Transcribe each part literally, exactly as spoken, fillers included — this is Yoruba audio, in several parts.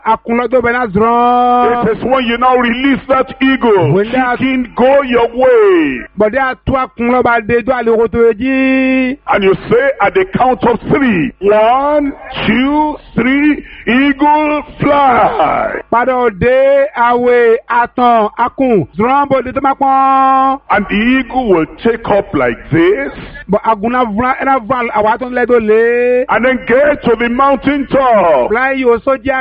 Akunlodo benazron. It is when you now release that eagle, When that- chicken, go your way. Bode atu akunlo ba de do ale roto eji. And you say at the count of three, one, two, three, eagle fly. Pada ode awe atan akun zron bo de to ma pon. And the eagle will take up like this, Bo aguna vran ena vran awaton le do le. and then get to the mountain top. Fly yo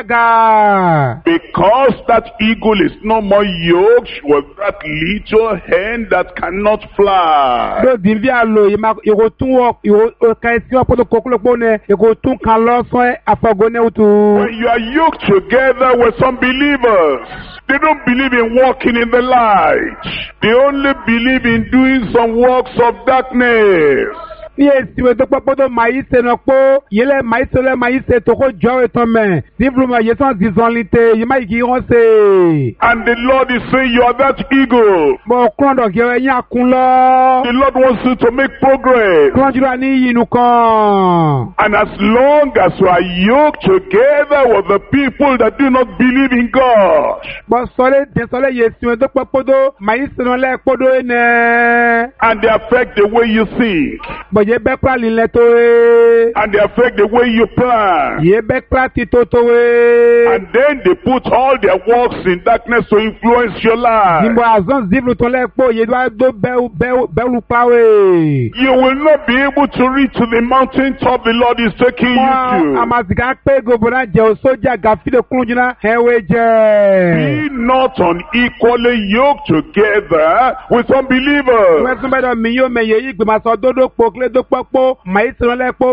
sojaga. Because that eagle is no more yoked with that little hen that cannot fly. Do dimbi alo yima yo tun wo yo ka esi opo to kokolopo ne yo tun kan lo so afagone utu. When you are yoked together with some believers, they don't believe in walking in the light. They only believe in doing some works of darkness. Ni esi we to popo to mai se no po yele mai se le mai se to ko jo eton me diploma ye son disonlite ye mai ki won se And the Lord is saying you are that eagle. bo kron do ke yin akun lo The Lord wants you to make progress. kron jura ni yinu kan And as long as you are yoked together with the people that do not believe in God, bo sole de sole ye si we to popo do mai se no le podo ene and they affect the way you think, bo ye be pra lile to e and they affect the way you plan, ye be pra ti to to e and then they put all their works in darkness to influence your life, nimbo azon zivlu to le po ye do do be be be lu pa we you will not be able to reach to the mountain top the Lord is taking you to. amazika pe gobona je o soja gafide kunjuna hewe je Be not unequally yoked together with unbelievers. wesun bedo mi yo me ye igbe ma so dodo po kle do popo mai se le po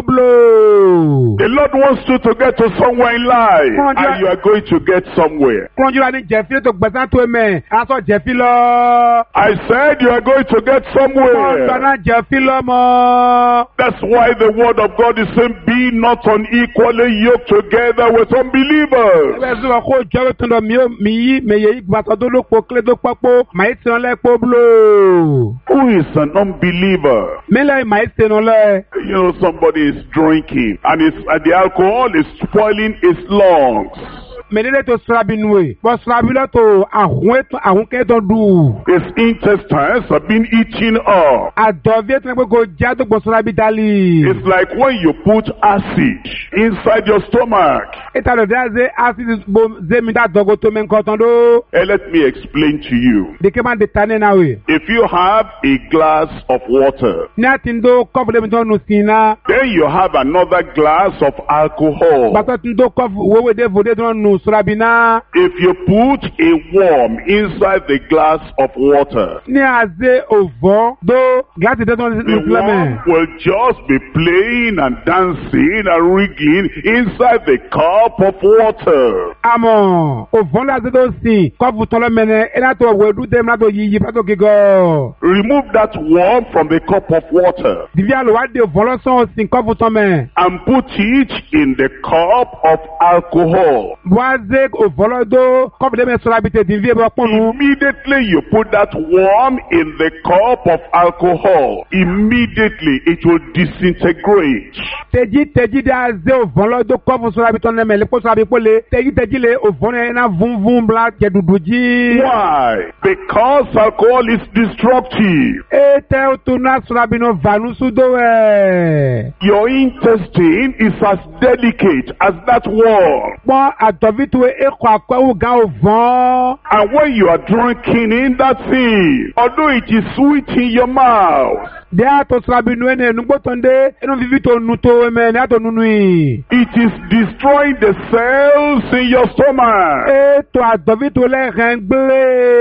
blo The Lord wants you to get to somewhere in life, and you are going to get somewhere. kunjuna ni je fi to gbesan to me aso je fi lo I said you are going to get somewhere. kunjuna je fi lo mo That's why the word of God is saying, be not unequally yoked together with unbelievers. wesun ko jo to do mi yo mi yi me ye igbe ma so dodo po kle do popo mai se le po blo Who is an unbeliever? mele mai se no le You know, somebody is drinking, and, it's, and the alcohol is spoiling his lungs. menele to strabinwe bo strabilo to ahun eto ahun ke to du His intestines have been eaten up. adovie to pe go jado bo strabidali It's like when you put acid inside your stomach. eta lo daze acid bo zemi da dogo to men ko ton do And let me explain to you. de ke man de tane na we If you have a glass of water, ni atindo kofu de mi to nu sina then you have another glass of alcohol. ba to tindo kofu wewe de vode to nu strabina If you put a worm inside the glass of water, ni aze ovo do glass de to nu the worm flame will just be playing and dancing and wriggling inside the cup of water. amo ovo la ze do si kofu to lo mene ena to wedu de na to yiyi pa to gigo Remove that worm from the cup of water divya lo wa de ovo lo so si kofu to me and put it in the cup of alcohol. boaze ovolodo kofu de me strabite divya bo ponu Immediately you put that worm in the cup of alcohol, immediately it will disintegrate. teji teji de aze ovolodo kofu strabite ne me le po strabi pole teji teji le ovone na vum vum bla ke duduji Why? Because alcohol is destructive. e te to na strabino vanusu do e Your intestine is as delicate as that worm. bon adovitu e ko akwa ga ovon And when you are drinking in that thing, although it is sweet in your mouth, de ato strabino ene nugbo tonde eno vivito nuto me ne ato nunui it is destroying the cells in your stomach. e to adovitu le rengle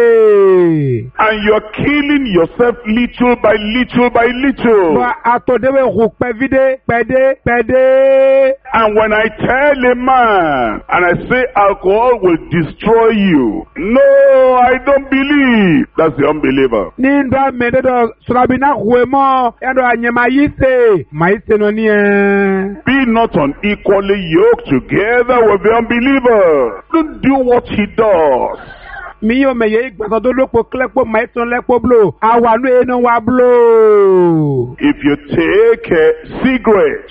And you're killing yourself little by little by little. Bon ato de we ru pe vide pede pede And when I tell a man and I say alcohol will destroy you, no, I don't believe. That's the unbeliever. ni ndo me de do strabina huemo ya do anyema yise maise no ni e Be not unequally yoked together with the unbeliever. Don't do what he does. mi yo me ye igbaso do lopo klepo maise lepo blo awa no e no wa blo If you take a cigarette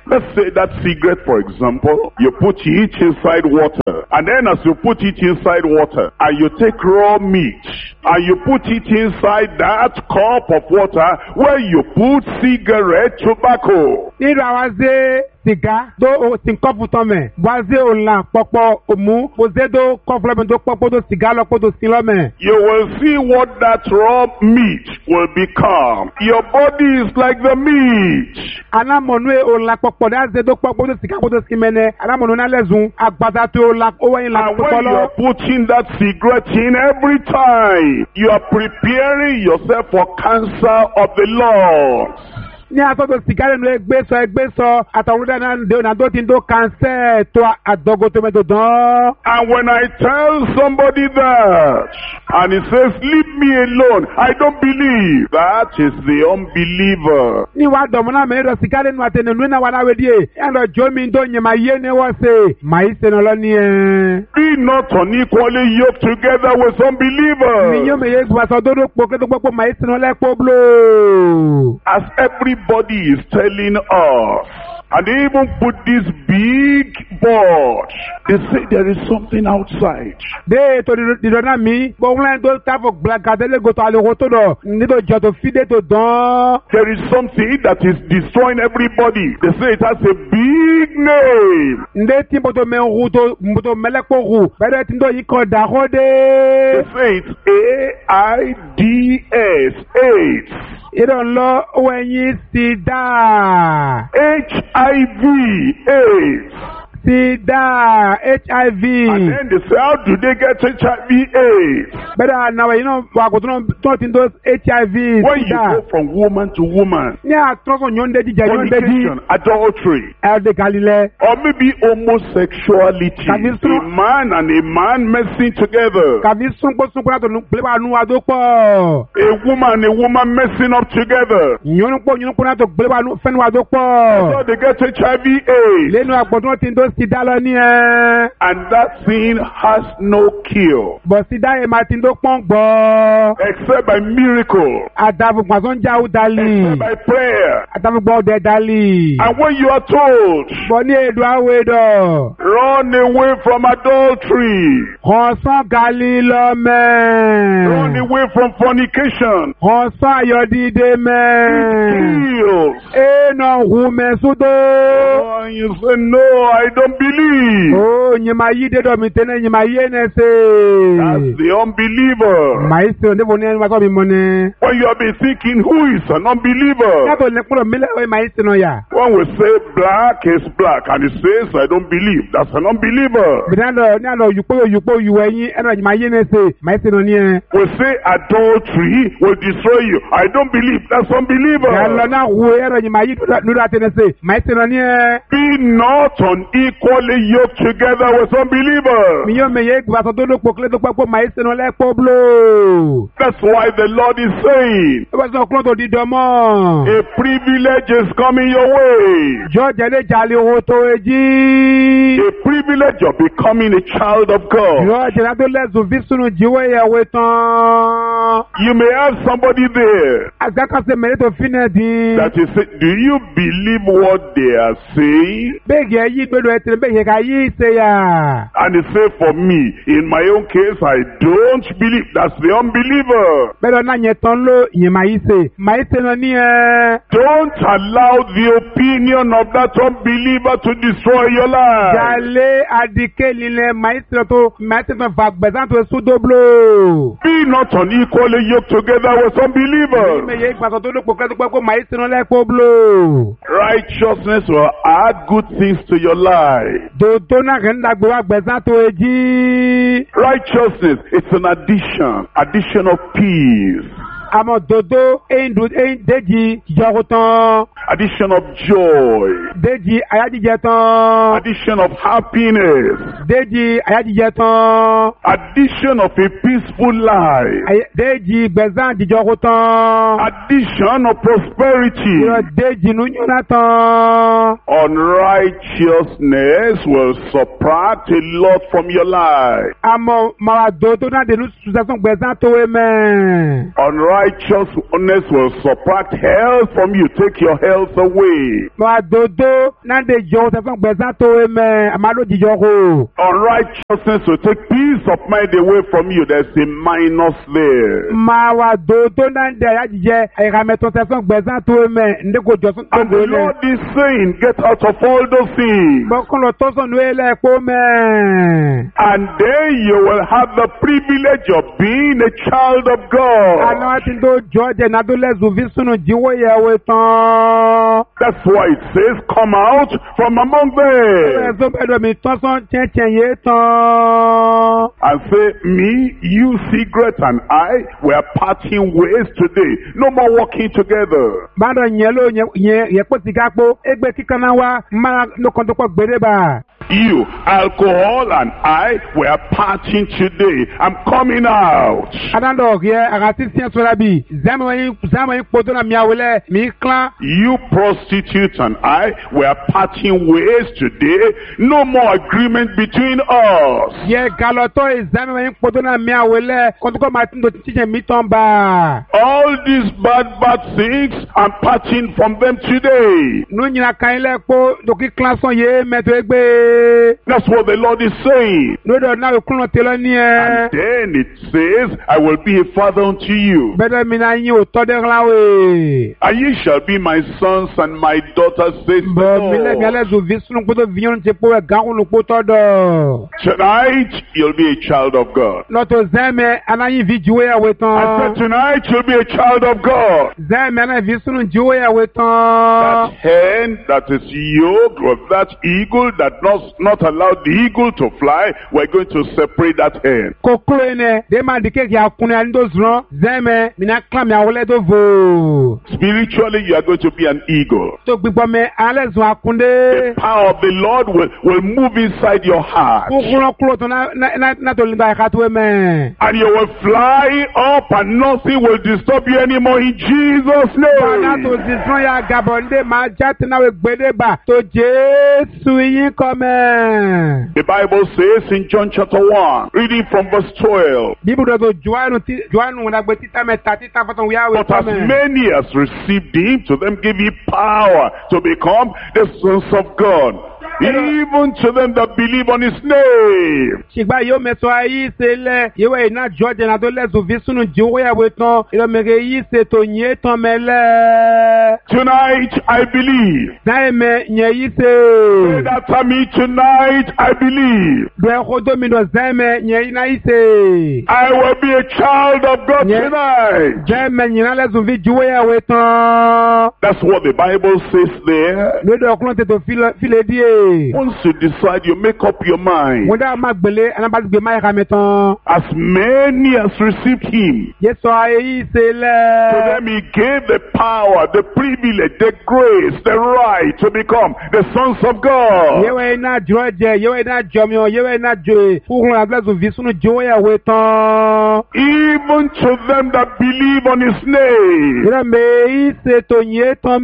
Let's say that cigarette, for example, you put it inside water, and then as you put it inside water, and you take raw meat, and you put it inside that cup of water where you put cigarette tobacco. Nínú àwọn ṣe sìgá tó o sì ń kọ́pù tán mẹ́. Wá ṣe òǹlà pọ̀pọ̀ òmù. Kò ṣe tó kọ́pù lọ́mọ tó pọ́pọ́ tó sìgá lọ́pọ̀ tó sin lọ́mọ. You will see what that raw meat will become. Your body is like the meat. Alámọ̀nù òǹlà pọ̀pọ̀ náà ṣe tó pọ́pọ́ tó sìgá tó sin mẹ́nẹ́. Alámọ̀nù náà lẹ́sùn àgbàdá tó òǹlà owó yín là And pọ̀pọ̀ when lọ. you are putting that cigarette in every time, you are preparing yourself for cancer of the lungs. Ní asọ́tò sìgá lẹ́nu ẹgbẹ́ sọ ẹgbẹ́ sọ àtàwọn ọ̀dọ́ náà dé ọ̀nà tó ti ń tó kànsẹ́ tó àdọ́gọ́tò mẹ́tò dán. And when I tell somebody that, and he says, leave me alone, I don't believe. That is the unbeliever. Ní wàá dọ̀mọ́ náà mẹ́rin lọ sìgá lẹ́nu àtẹnu ìlú náà wà láwé díẹ̀. Ẹ lọ jó mi tó yẹn máa yé ni wọ́n ṣe. Màá ṣe náà lọ ní ẹ. Be not unequally yoked together with Mi unbelievers. yóò mi yé gbàsọ dódó pò kí ló gbọ́ màá ṣe náà lẹ́pọ̀ blò. As everybody is telling us, and they even put this big board, they say there is something outside. Dé ètò ìdìdọ̀ náà mi, gbogbo ẹ̀ tó táfọ̀ gbàgàdélé gòtò àlèkò tó dọ̀ nítorí jọ tó fídé tó dán. There is something that is destroying everybody. They say it has a big name. Ndé tí mbòtò mẹ́rin tó mbòtò mẹ́lẹ́pọ̀ hù, bẹ́ẹ̀ tí ń tó yí kan dàkọ́ dé. They say it's A I D S, AIDS. Ìrọ̀lọ́ owó ẹyin sida. H I V, AIDS. Sida, H I V. And then they say, how do they get H I V AIDS? Bẹ́ẹ̀ náà yìí náà wà kò tó ti ń tó H I V When you sida. go from woman to woman, Ní àtúnṣe yọ̀ǹdẹ́jì jẹ́ yọ̀ǹdẹ́jì. fornication, adultery, Ẹ̀ẹ́dẹ̀ galilẹ̀. or maybe homosexuality, Kàbí sún- a man and a man messing together, Kàbí súnpọ̀-súnpọ̀ láti pèlébà nu adó pọ̀. a woman and a woman messing up together, Yọ̀nùpọ̀ yọ̀nùpọ̀ láti pèlébà nu fẹ́nu adó pọ̀. so they get H I V AIDS. Lẹ́nu àpọ̀tún ti ń tó sida lọ ní ẹ. And that thing has no cure Bọ̀ sida yẹn máa ti ń tó pọ́n gbọ́. except by miracle, Àdàbùgbà tó ń já ó dalí. except by prayer. Àdàbùgbà ọ̀dẹ̀ dalí. And when you are told, Bọ̀ ní èdè àwẹ̀dọ̀. run away from adultery, Kọ̀ọ̀sán galí lọ run mẹ́. away from fornication, Kọ̀ọ̀sán ayọ̀dídé mẹ́. kills. Èèna hù mẹ́súdó. Oh, and you say, no, I don't believe. Oh, nyima yi de do mi tene nyima ye ne That's se. the unbeliever. Ma ise ne bo ne ma so mi mo ne. When you have been thinking, who is an unbeliever? Na to le poro mi le o ma ise no ya. When we say black is black and it says, I don't believe, that's an unbeliever. Bi na lo na lo yupo yupo yu eyin e no nyima ye ne se. Ma ise no ni e. We say adultery will destroy you. I don't believe, that's unbeliever. Ya lo na hu e no nyima yi nu da tene se. Ma ise no ni e. Be not unequally yoked together with unbelievers. Mi yo me ye gba so to do pokle to papo ma ise no le po blo. That's why the Lord is saying, E ba so klo to di do mo. a privilege is coming your way. Jo je le jale o to eji. A privilege of becoming a child of God. Jo je la to le zo visunu jiwe ye wetan. You may have somebody there Azaka se mere to fine di. that is saying, do you believe what they are saying? Bege yi gbedo etere bege ka yi se ya. And they say, for me, in my own case, I don't believe. That's the unbeliever. Bedo na nye ton lo nye ma yi se. Ma yi se no ni eh. Don't allow the opinion of that unbeliever to destroy your life. Jale adike lile ma yi se to ma yi se to fa gbezan to su doblo. Be not unequally yoked together with Me unbelievers. ye gba so to lo pokle to papo ma yi se no le po blo. Righteousness will add good things to your life. Do do na ken da gbe wa gbezan to eji. Righteousness, it's an addition, addition of peace, Amo dodo ein du ein deji jogotan. addition of joy, Deji ayajije tan. addition of happiness, Deji ayajije tan. addition of a peaceful life, Ay- Deji gbẹ̀zán jíjọ kó tán. addition of prosperity. Yọ Deji nu yúnà tán. Unrighteousness will subtract a lot from your life. Àmọ́ màá do tó náà dénú sùsẹ́sùn gbẹ̀zán tó wé mẹ́. Unrighteousness Unrighteousness will subtract health from you, take your health away. Wa dodo na de jo se fun gbezan to eme amalo jijo ko. Unrighteousness will take peace of mind away from you. There's a minus there. Ma wa dodo na de ya jije e ka meton se fun gbezan to eme nde ko jo sun to And the le. Lord is saying, get out of all those things. Bo kon lo to so nu ele ko me. And then you will have the privilege of being a child of God. Ana ti do George na do le zu visunu jiwo ye we tan. That's why it says, come out from among them. So be do mi ton son chen chen ye tan. And say, me, you, cigarette, and I, we are parting ways today. No more working together. Bando nyelo nye ye po sigapo egbe kikana wa ma no kon to po gbere ba. You, alcohol, and I, we are parting today. I'm coming out. Adando ye agati sien so labi. Zamo yin zamo yin poto na miawele mi clan. You, prostitute, and I, we are parting ways today. No more agreement between us. Ye galoto e zamo yin poto na miawele kon to ko matin do tiche mi tomba. All these bad, bad things, I'm parting from them today. No nyina kan le po do ki clan son ye meto egbe. That's what the Lord is saying. No do na we kun te lo ni And e. then it says, I will be a father unto you. Bedo mi na yin o to de la we. And ye shall be my sons and my daughters, says the Bo mi le mi Lord. ale zu visunu poto vion te po e gan lu poto do. Tonight, you'll be a child of God. Noto zeme anayin vi juwe ya we I said, tan. tonight, you'll be a child of God. Zeme ana visunu juwe ya we That tan. hen that is yoked with that eagle that not, not allowed the eagle to fly, we're going to separate that hen. Koklo ene de ma dike ki akune ani do zron. Zeme mina klam ya wole do vo. Spiritually, you are going to be an eagle. To gbigbo me ale zon The akunde. power of the Lord will, will move inside your heart. Koklo klo to na na na na to linda ikatwe me. And you will fly up and nothing will disturb you anymore in Jesus' Bana to name. zisron ya gabonde ma jati na we gbede ba. To Jesu yin come. The Bible says in John chapter one, reading from verse twelve, Bible do to Joanu ti Joanu na gbe tita meta tita faton ya we but as come. many as received him, to them give he power to become the sons of God, even to them that believe on his name. Shigba yo meso ayi se le yewe ina George na do lezu visunu jiwo ya we ton ilo mege yi se to nye ton mele. Tonight I believe. Na me nye yi Say se. after me, tonight I believe. Do e khodo mi do zeme nye ina yi se. I will be a child of God Yeah. tonight. Zeme nyina lezu vi jiwo ya we ton. That's what the Bible says there. No do klon te to file file die. Once you decide, you make up your mind. Wanda magbele anabas gbe mai ka meton. As many as received him, Yeso ayi se to le. them he gave the power, the privilege, the grace, the right to become the sons of God. Yewe ina George, yewe ina Jomio, yewe ina Joe. Pour la place visunu jiwo ya we ton. Even to them that believe on his name. Ira me ise to nye ton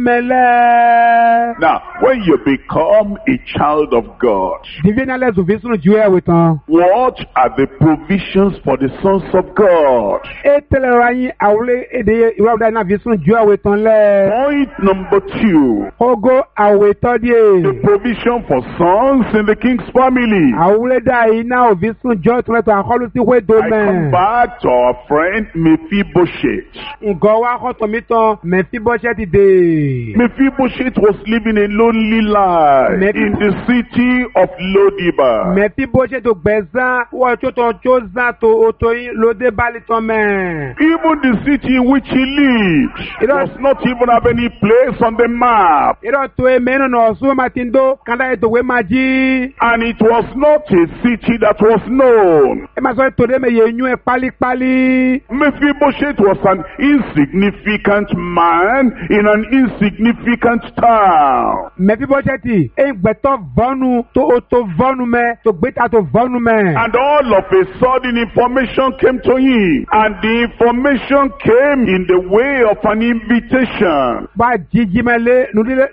mele. Now, when you become a child of God, Divina lezu visunu jiwo ya we ton. what are the provisions for the sons of God? E tele ranyi awle ede ira da na visunu jiwo ya we ton le. Point number two, Ogo awe to the die. provision for sons in the king's family. Awle da ina o visunu jiwo to le to akolu si we do I come men. back to our friend Mephibosheth. Ngo wa ko to mi ton me fi bo se ti de. Mephibosheth was living a lonely life Mephi- in the city of Lodibar. Me fi bo se to gbezan wo to to choza to otoyin lo de bali ton men. Even the city in which he lived It does was- not even have any place on the map. Iro to e meno no su matindo kanda e to we maji. And it was not a city that was known. E ma so to de me ye nyu e pali pali. Mephibosheth was an insignificant man in an insignificant town. Me fi bo se ti e gbeto vọ́nu tó o tó vọ́nu mẹ́ tó gbé ta tó vọ́nu mẹ́. And all of a sudden information came to him. And the information came in the way of an invitation. Bá jíjí mẹ́lẹ́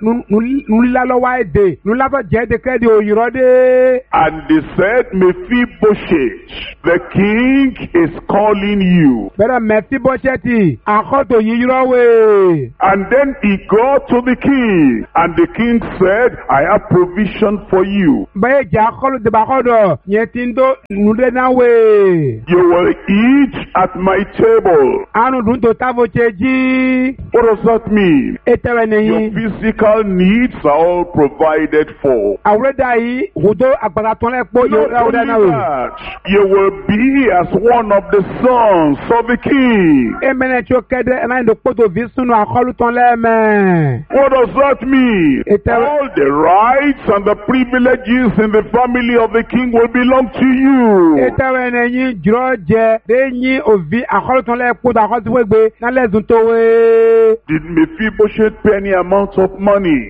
nulila lọ́wọ́ èdè nulila tó jẹ́ èdè kẹ́ẹ̀dì òyìnbó dé. And they said, Mephibosheth, the king is calling you. Bẹ́ẹ̀ Mephibosheth àkọ́tò yíyírọ́ wẹ̀. And then he got to the king. And the king said, I have provision for you. Bẹ́ẹ̀ jẹ́ akọ́lù dèbàkọ́dọ̀ yẹn ti ń dó nulẹ̀ náà wẹ̀. You will eat at my table. Àrùn dùn tó tábò ṣe jí. What does that mean? Ètẹ̀wẹ̀ Your nìyí. physical needs are all provided for. Àwùrẹ́ dà yìí wùdó àgbàdo tó lẹ́ pọ̀ yóò Not rà only wùdá náà wẹ̀. that, you will be as one of the sons of the king. Emene tí o kẹ́dẹ́ ẹ̀ náà ń do kpọ́tò fi sunu àkọ́lù tán lẹ́mẹ̀. What does that mean? It, uh, All the rights and the privileges in the family of the king will belong to you. Ètẹ̀wẹ̀ nìyí jùlọ jẹ dé yín òvi àkọ́lù tán lẹ́ kpọ́tò àkọ́lù tó wé gbé nálẹ̀ zùn tó wé. Did Mephibosheth pay any amount of money?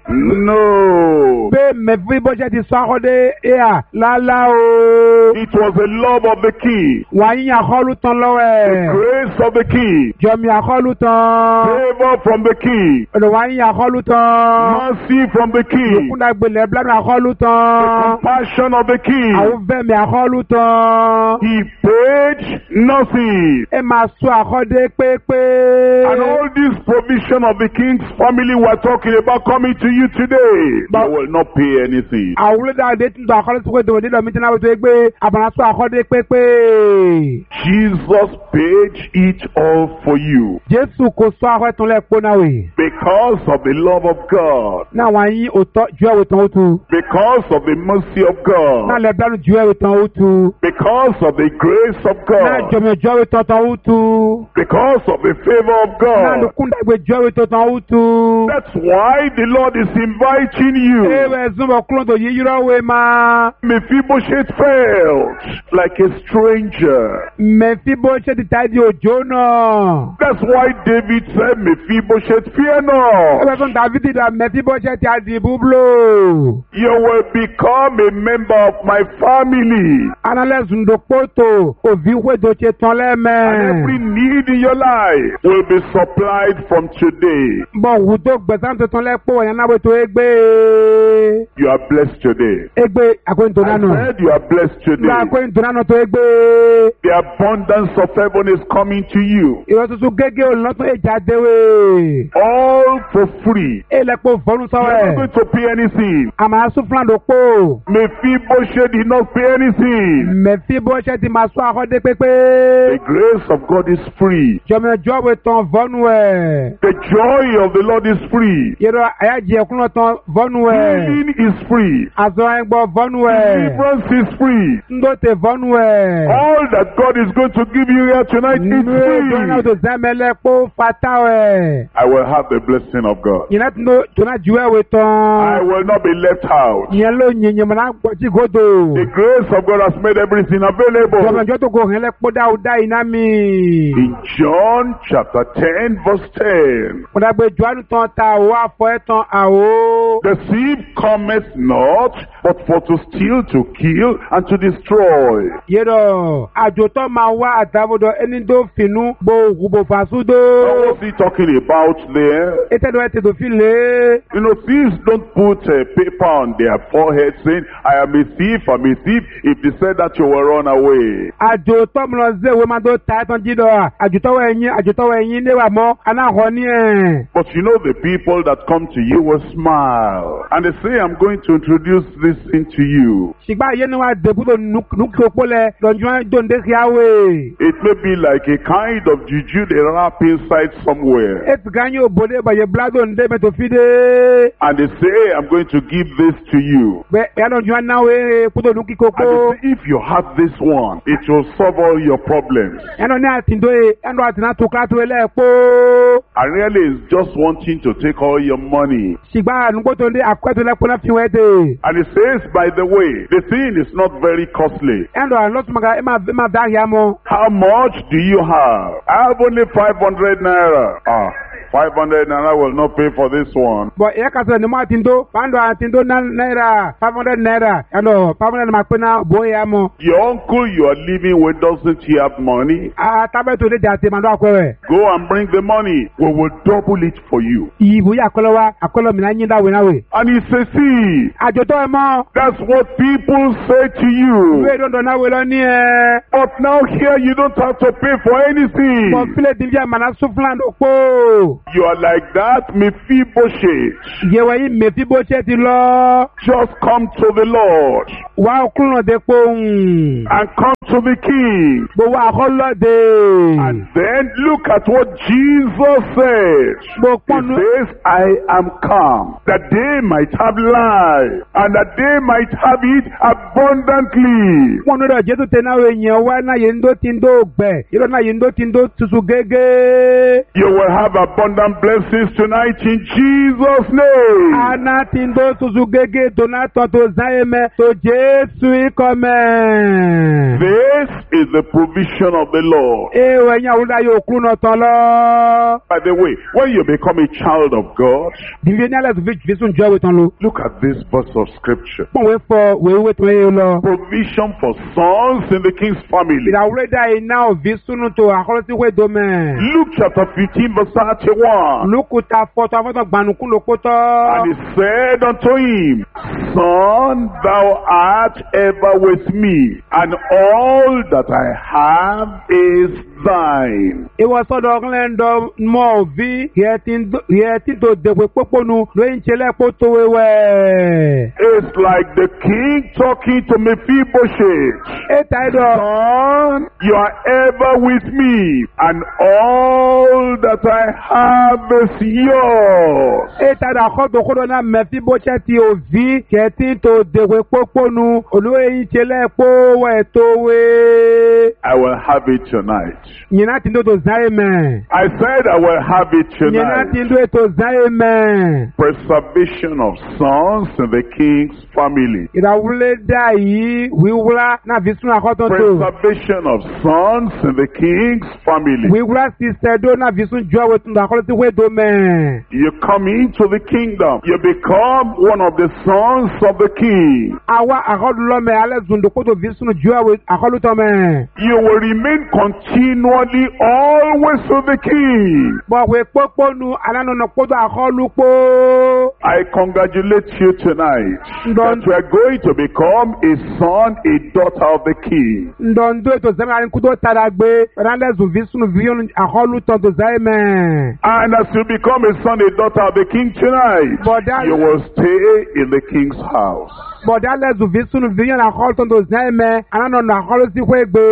No. Bẹ́ẹ̀ Mephibosheth ti sọ àkọ́dé ẹ̀yà lálá o. It was the love of the king, Wàá yín àkọ́lù tán the lọ́wẹ̀. grace of the king, Jọ̀mí àkọ́lù tán. favor from the king, Ọ̀dọ̀ wàá yín àkọ́lù tán. mercy from the king, Kúndà gbèlè bíláàmì àkọ́lù tán. compassion of the king. Àwọn fẹ́mi àkọ́lù tán. He paid nothing. Ẹ máa sọ àkọ́dé pépé. And all this provision of the king's family we're talking about coming to you today, But- you will not pay anything. Àwùrẹ́ dà dé tún tó àkọ́lù tó kó dòwò nílò mi tí náà wọ́n tó gbé àbànà sọ àkọ́dé pépé. Jesus paid it all for you Jésù kò sọ àkọ́dé tún lẹ́ kó náà wè. because of the love of God, Náà wàá yín òótọ́ ju ẹ̀wò tán ó tu. because of the mercy of Náà God, lẹ bíláàmì ju ẹ̀wò tán ó tu. because of the grace of Náà God, jọ̀mí ju ẹ̀wò tán tán ó tu. because of the favor of Náà ló God. kúndà gbé ju ẹ̀wò tán tán ó tu. That's why the Lord is inviting you. Ewé zúmọ̀ kúlọ̀ tó yí yírọ̀ wé máa. Mephibosheth felt like a stranger. Mephibosheth ta di òjò náà. That's why David said, Mephibosheth, fear Ẹgbẹ́ not. fún Dàvídì dà Mephibosheth ti di búblò. You will become a member of my family. Analẹ̀ zùndòkpótò òbí wédo ṣe tán And lẹ́mẹ̀. every need in your life will be supplied from today. Bọ̀ wùdó gbẹ̀sán tó tán lẹ́pọ̀ wọ̀nyẹn náà wò tó égbé. You are blessed today. Égbé àkóyintò I nánu. said you are blessed Gba today. àkóyintò nánu tó égbé. The abundance of heaven is coming to you. Ìrọ̀ tuntun gégé olùlọ́tún èjà déwé. All for free. Èlẹ́pọ̀ fọ́nù You're not sọ́wẹ́. going to pay anything. Àmà sún fúlàndò pò. Mephibosheth did not pay anything. Mephibosheth ti máa sún àkọ́dé The pépé. grace of God is free. Jọ̀mọ̀ jọ́wé tán vọ́nù ẹ̀. The joy of the Lord is free. Ìrọ̀ àyájì ẹ̀kúnlọ̀ tán vọ́nù ẹ̀. Healing is free. Àzọ ẹgbọ́ vọ́nù ẹ̀. Deliverance is free. Ndóte vọ́nù ẹ̀. All that God is going to give you here tonight is Nínú ètò náà free. tó zẹ́mẹ́lẹ́ kó fata ẹ̀. I will have the blessing of God. Yìnyín tó ní tó náà ju ẹ̀wé I tán. will not be left out. Yẹn ló yìnyín mọ̀ náà gbọ́dí gòdò. The grace of God has made everything Jọ̀mọ̀ available. jọ́ tó kò hẹ́lẹ́ kó dáúdá iná mi. In John chapter ten verse ten, Mo dàgbé Jọ́ánù tán ta àwọ̀ àfọ̀ ẹ̀ tán àwọ̀. the thief cometh not, but for to steal, to kill, and to destroy. Yẹ́rọ̀ àjò tó máa wá àtàbọ̀dọ̀ ẹni tó fìnnú bo òkú bo fàṣúdó. Now, what's he talking about there? Ètẹ̀dọ̀ ẹ̀ tètò fi lé. You know, thieves don't put a paper on their forehead saying, I am a thief, I'm a thief. If they said that, you will run away. Àjò tó mu lọ sí ìwé máa tó ta ẹ̀ tán jí dọ̀. Àjò tọ́wọ́ ẹ̀yìn àjò tọ́wọ́ ẹ̀yìn léwà mọ́ aláhọ̀ ní ẹ̀. But you know, the people that come to you will smile. And they say, I'm going to introduce this thing to you. Ṣùgbọ́n àyè ni wọ́n á dèbú tó nùkì òpó lẹ̀ lọ́jọ́ dòǹdé kíáwé. It may be like a kind of juju they wrap inside somewhere. Ètù kan yóò bòde bàyẹ̀ bíládò ǹdé mẹ́tò fídé. And they say, I'm going to give this to you. Bẹ́ẹ̀ ẹ̀ lọ́jọ́ náwó kútó nùkì kókó. And they say, if you have this one, it will solve all your problems. Ẹnu ní àtìndó yẹ ẹnu àtìná tó ká tó ilé ẹ̀pọ̀. And really, it's just wanting to take all your money. Ṣùgbọ́n ànúgbò tó ń dé àkọ́tò lẹ́pọ̀ náà fi wẹ́ dé. And it says, by the way, the thing is not very costly. Ẹnu àlọ́tùmọ̀gá ẹ máa dá ìyá mọ́. How much do you have? I have only five hundred naira. Ah, five hundred naira will not pay for this one. But ìyá kan sọ̀rọ̀ ní mọ́ àti ń dó pàǹdọ̀ àti ń dó náírà five hundred naira ẹ̀nà five hundred máa pé náà bóyá mọ́. Your uncle you are living with doesn't he have money? Àtàbẹ̀ tó lè jà àti màdó àkọ́rẹ̀. Go and bring the money. We will double it for you. Ìbò yà kọ́lọ́ wa àkọ́lọ́ mi náà yín dáwé náà wẹ̀. And he says, see, Àjọ̀tọ́ ẹ̀ mọ́. that's what people say to you. Ìwé ìdọ̀dọ̀ náà wẹ̀ lọ ní ẹ̀. But now here you don't have to pay for anything. Mọ̀ fílẹ̀ tí bí a màná súnfúnlá ló pọ̀. You are like that Mephibosheth. Ìyẹ̀wò yìí mèfí bó ṣe ti lọ. Just come to the Lord Wà á kúrò dé pohùn. and come to the King. Gbogbo àkọ́lọ́dé. And then look at what Jesus said. Gbogbo He pọ́nú. says, I am come, that they might have life, and that they might have it abundantly. Pọ́nú rẹ̀ Jésù tẹ̀ náà èèyàn wá náà yẹn ń dó ti ń dó gbẹ̀. Ìlọ náà yẹn ń dó ti ń dó tutù gégé. You will have abundant blessings tonight in Jesus' name. Àná ti ń dó tutù gégé tó náà tọ́ tó záyé mẹ́ tó Jésù ikọ̀ mẹ́. This is the provision of the Lord. Èèwọ̀ ẹ̀yìn àwùjọ yóò kúrò náà tán lọ. By the way, when you become a child of God, Dìbò ní alẹ́ tó fi fi sùn jọ́ ìwé tán lọ. look at this verse of scripture. Pọ̀wé fọ wéwé tó yẹ lọ. Provision for sons in the king's family. Ìdàwúrẹ́ dá iná òbí súnú tó àkọlọ́sí wé domẹ́. Luke chapter fifteen verse thirty-one. Lókùtà fọ́tọ̀ afọ́tọ̀ gbanukú ló kó And tọ́. he said unto him, Son, thou art ever with me, and all that I have is thine. Ìwọ sọ́dọ̀ ọ̀gẹ́lẹ́ndọ̀ mọ́ òbí yẹ tí tó dẹ̀wé pópónu lóyún ṣẹlẹ̀ kó tó wéwẹ́. It's like the king talking to Mephibosheth. Ètà ẹ̀dọ̀. Son, you are ever with me, and all that I have is yours. Ètà ẹ̀dọ̀ àkọ́tò kódò náà mẹ́fí bó ṣẹ́ ti òbí kẹ́tí tó dẹ̀wé pópónu olóyún ṣẹlẹ̀ kó wẹ̀ tó wé. I will have it tonight. Nyina ti ndo to záyé mẹ́. I said I will have it Nyina ti tonight. ndo to záyé mẹ́. Preservation of sons in the king's family. Ìdàwúlé dá yìí wíwúrá náà fi sún àkọ́tọ̀ tó. Preservation of sons in the king's family. Wíwúrá sí sẹ́dó náà fi sún jọ́ àwọn ètò àkọ́tọ̀ wé do mẹ́. You come into the kingdom. You become one of the sons of the king. Àwa àkọ́tọ̀ lọ́mẹ alẹ́ zùndókòtò fi sún jọ́ àwọn àkọ́tọ̀ mẹ́. You will remain continually always with the king. Bọ̀wé pópónu alánàna kótó àkọ́lù pó. I congratulate you tonight that we are going to become a son, a daughter of the king. Ndọ̀ndó ètò sẹ́mi àríkútó tara gbé. Rálẹ̀ zùn fi sún fi yọnu àkọ́lù tán tó záyé mẹ́. And as you become a son, a daughter of the king tonight, Bọ̀dá you will stay in the king's house. bọ̀dá lẹ́zùn fi sún fi yọnu àkọ́lù tán tó záyé mẹ́. Alánàna àkọ́lù sí wé gbé.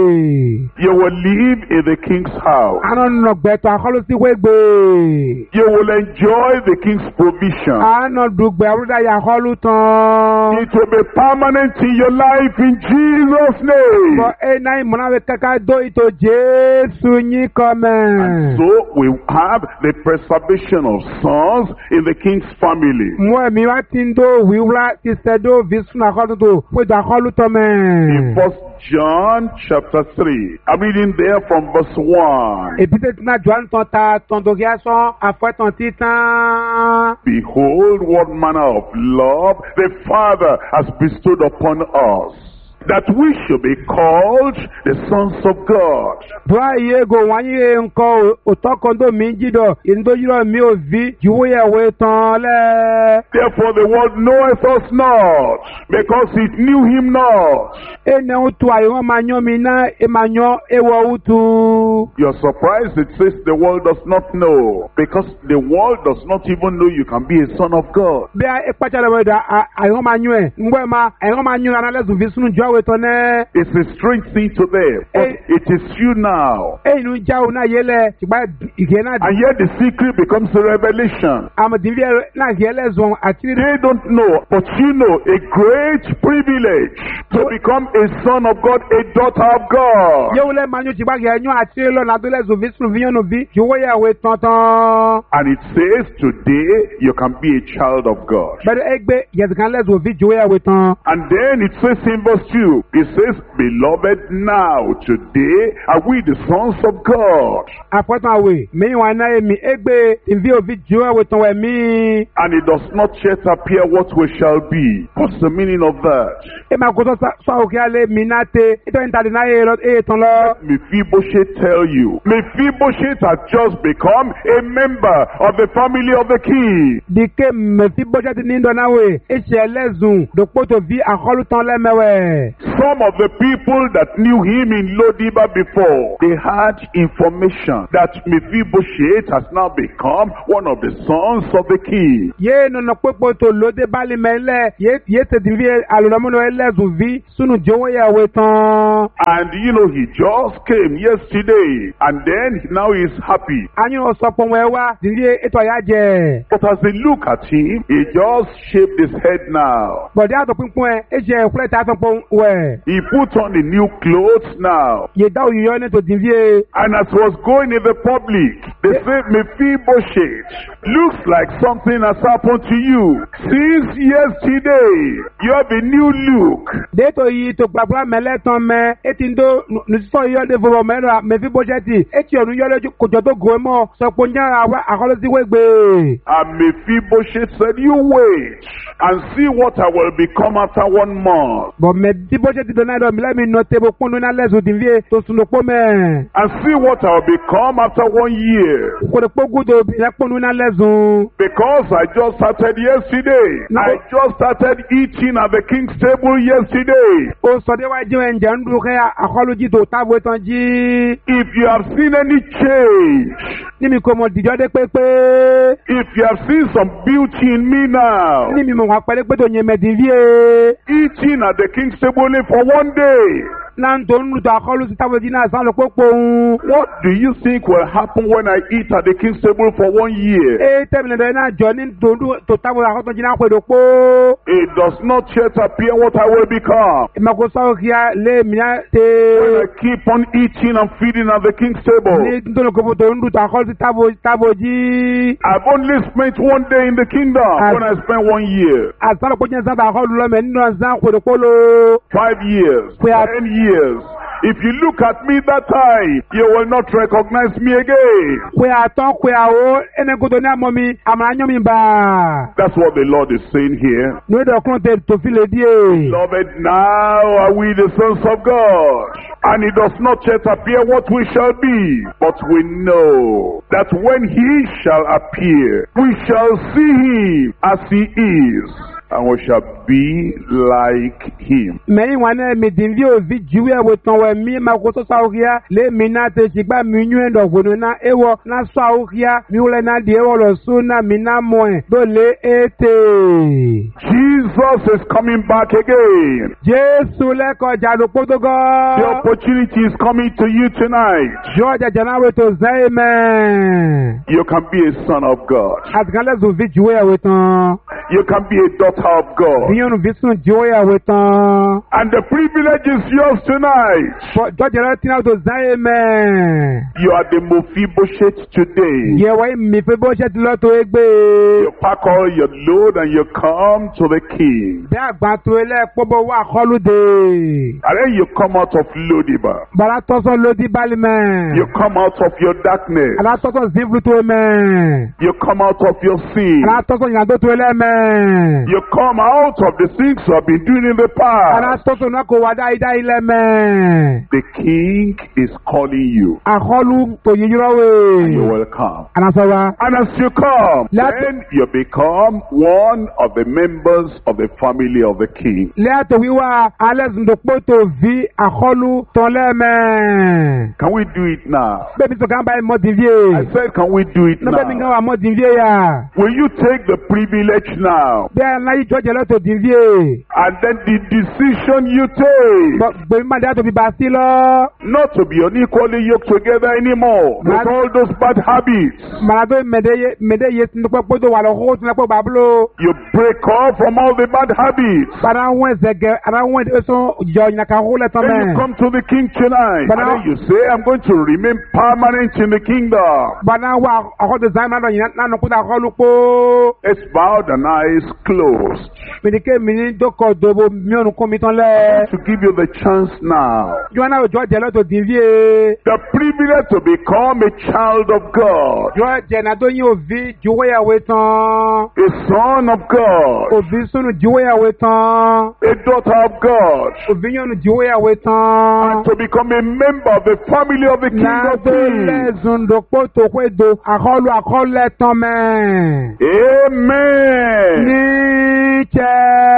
You will live in the king's house. Alánàna gbẹ̀tọ̀ àkọ́lù sí wé gbé. You will enjoy the king's provision. Alánà dùgbẹ̀ àwùjọ yà àkọ́lù tán. It will be permanent in your life in Jesus' name. Bọ̀ ẹ̀ náà ìmọ̀nà wẹ̀ kẹ́kẹ́ dó ìtò Jésù yín kọ́ mẹ́. So we have the preservation of sons in the king's family. Mú ẹ̀mí wá ti ń dó wíwúrá ti sẹ́dó fi sún àkọ́lù tó péjọ àkọ́lù tán In mẹ́. First John chapter three, I'm reading there from verse one. Èpítẹ́ tí náà jọ ń tán ta tọ̀ntọ̀ kí á sán àfẹ́tàn títán. Behold, what manner of love the Father has bestowed upon us, that we should be called the sons of God. Dua yego wanye nko otokondo minjido indo yiro mi ovi juwe we tan le. Therefore the world knoweth us not, because it knew him not. Ene utu ayo manyo mina e manyo ewo utu. You're surprised it says the world does not know, because the world does not even know you can be a son of God. Be e pachale we da ayo manyo e ngwe ma ayo manyo ana lezu visunu juwe tan ne. It's a strange thing to them, but Eh. it is you now. E nu jawo na yele tiba igena And yet the secret becomes a revelation. am divie na yele zon atiri. They don't know, but you know, a great privilege to become a son of God, a daughter of God. Yewule manyo tiba genyo atiri lo na do lezu visunu vinyonu bi juwe we tan tan. And it says today you can be a child of God. Bẹ́ẹ̀ni ẹgbẹ́ yẹ̀sìkan lẹ́sùn òfin jòwé ẹ̀wé tán. And then it says in verse two, twenty-two, it says, beloved, now, today, are we the sons of God. Àpótán àwẹ̀ mẹ́yìn wà náà èmi égbé ìfi òfin jù ẹ̀wò tán wẹ̀ mí. And it does not yet appear what we shall be. What's the meaning of that? Ẹ máa kó tó sọ òkè alẹ́ mi náà tẹ ètò ìtàdé náà èyí tán lọ. Mephibosheth tell you, Mephibosheth has just become a member of the family of the king. Dike Mephibosheth ní ìdọ̀nàwẹ̀ ẹ̀ṣẹ̀ ẹlẹ́zùn dòpó tó fi àkọlù tán lẹ́mẹ̀wẹ̀. Some of the people that knew him in Lodibar before, they had information that Mephibosheth has now become one of the sons of the king. Yé nana pópó tó lóde bali mẹ́lẹ̀ yé tètè fi àlùdàmúnú ẹlẹ́zùn fi sunu jọ̀wọ́ yàwé tán. And you know, he just came yesterday, and then now he's happy. Anyi ọ̀sọ̀pọ̀ wọn wá dìde ètò àyà jẹ. But as they look at him, he just shaved his head now. Bọ̀dé àtọ̀ pínpín ẹ̀ ẹ̀ ṣe ìkúlẹ̀ tí a sọ pọ̀ wẹ̀. He put on the new clothes now. Yé dá òyìnbó ní tó dìde. And as was going in the public, they say, Mephibosheth, looks like something has happened to you. Since yesterday, you have a new look. Déètò yìí tó gbàgbọ́ mẹ́lẹ́ tán mẹ́ etí ń tó nùsísọ̀ yìí ọ̀dẹ̀ fọwọ́ mẹ́rin Mephibosheth etí ọ̀nù yọ lójú kòjọ́ tó gòó mọ́ sọ̀pọ̀ nyára àkọlọ́sí wégbé. And Mephibosheth said, you wait and see what I will become after one month. Bọ̀ Mephibosheth ti dọ̀nà ẹ̀dọ̀ mi lẹ́mi nọ tẹ́bù pọ́n nínú alẹ́sùn tìǹfì tó sunu pọ́ mẹ́. And see what I will become after one year. Kò lè pọ́ gúdò obìnrin pọ́n nínú alẹ́sùn. Because I just started yesterday. No. I just started eating at the king's table yesterday. Ó sọ dé wájú ẹ̀ ǹjẹ́ ń dúró kẹ́ àkọlùjì tó tábù tán jí. If you have seen any change, Níbi kò mọ̀ dìjọ́ dé pépé. if you have seen some beauty in me now, Níbi mọ̀ wá pẹ́lẹ́ pé tó yẹn mẹ́tìfíè. eating at the king's table only for one day, Náà ń tó ń lùtọ̀ àkọlùsí tábù jí náà sálọ pópó òun. what do you think will happen when I eat at the king's table for one year? Ee tẹ́mi lẹ́dọ̀ náà jọ ní tòun tó tábù àkọ́tọ̀ jí náà pẹ̀lú pó. It does not yet appear what I will become. Ìmọ̀kò sọ̀rọ̀ kí á lé mìíràn tẹ. When I keep on eating and feeding at the king's table. Ní nítorí kò tó ń lùtọ̀ àkọlùsí tábù jí. I've only spent one day in the kingdom As- when I spent one year, Àsálò kò jẹ́ sábà àkọlù lọ́mọ nínú ọ̀sán pẹ̀lú pó lo. five years, We are- ten years. If you look at me that time, you will not recognize me again. Pé àtọ́ pé àwọ̀ ẹni kò tó ní àmọ́ mi àmọ́ àyàn mi bà. That's what the Lord is saying here. Ní ìdọ̀ ọkùnrin tẹ tó fi lè díè. Beloved, now are we the sons of God. And it does not yet appear what we shall be. But we know that when he shall appear, we shall see him as he is. And we shall be like him. Mẹ́yìn wọn náà mi dín bí òbí jùwé ẹ̀wò tán wẹ̀ mí máa kó tó sáwókíá lé mi náà tẹ ṣìgbà mi yún ẹ̀dọ̀ gbòdò náà ẹ̀wọ̀ náà sáwókíá mi wúlẹ̀ náà di ẹ̀wọ̀ lọ sún náà mi náà mọ̀ ẹ̀ lólè ètè. Jesus is coming back again. Jésù lẹ́kọ̀ọ́ jàdó The pótógọ́. opportunity is coming to you tonight. Jọ́jà jẹ̀náwé tó zẹ́yìn mẹ́. You can be a son of God. Àtìkálẹ̀ zùn fi jùwé ẹ̀wò tán. You can be a daughter of God. Bíyànjú fi sùn jùwé ẹ̀wò tán. And the privilege is yours tonight. Jọ́jà rẹ̀ tí náà tó zẹ́yìn mẹ́. You are the Mephibosheth today. Yẹ̀wọ̀ mi fẹ́ bó ṣe ti lọ́ tó égbé. You pack all your load and you come to the king. Bí àgbà tó ilé pọ́bọ̀ wà kọ́lù dé. And then you come out of Lodibar. Bàrà tọ́sọ̀ lódì bálí mẹ́. You come out of your darkness. Àlá tọ́sọ̀ zífù tó mẹ́. You come out of your sin. Àlá tọ́sọ̀ ìyàtọ̀ tó ilé mẹ́. You come out of the things you have been doing in the Àlá past. tọ́sọ̀ náà kò wá dáadáa ilé mẹ́. The king is calling you. Àkọlù tó yí And you yúrọ́wé. will come. Àlá sọ wa. And as you come, Let- then you become one of the members of the family of the king. Lẹ́yàtọ̀ wíwá alẹ́sùndòpó tó fi àkọlù tán lẹ́mẹ́. Can we do it now? Bẹ́ẹ̀ni tó kàn báyìí mọ́ ti fi I è. said, can we do it Ní bẹ́ẹ̀ni kan now? wà mọ́ ti fi è yà. Will you take the privilege now? Bẹ́ẹ̀ náà yí jọ́jẹ́ lọ́tọ̀ ti fi è. And then the decision you take, Gbèmí máa dá tó fi bá sí lọ. not to be unequally yoked together anymore with Man- all those bad habits. Màràdó mèdè yé sinúpẹ́ kpótó wà lọ kókó sinúpẹ́ bàbúlò. You break off from all the bad habits. Bàrà ń wẹ̀ zẹ̀gẹ̀, àrà ń wẹ̀ ẹ̀sọ́ jọ ìyàkà kó lẹ̀ tán Then you mẹ́. come to the king tonight. But And now- then you say, I'm going to remain permanent in the kingdom. Bàrà wà àkọ́tò sáyẹn máa dọ̀ yìí nánú kúta àkọ́lù kpó. It's bowed and eyes closed. Ghost. Minike mini doko dobo mionu komiton le. To give you the chance now. Joanna ojo jelo to divie. The privilege to become a child of God. Jo jena do yin ovi juwe ya wetan. A son of God. Ovi sunu juwe ya wetan. A daughter of God. Ovi yonu juwe ya wetan. And to become a member of the family of the King Na of do Kings. le zundo po to kwedo akolu akole tome. Amen. Niche.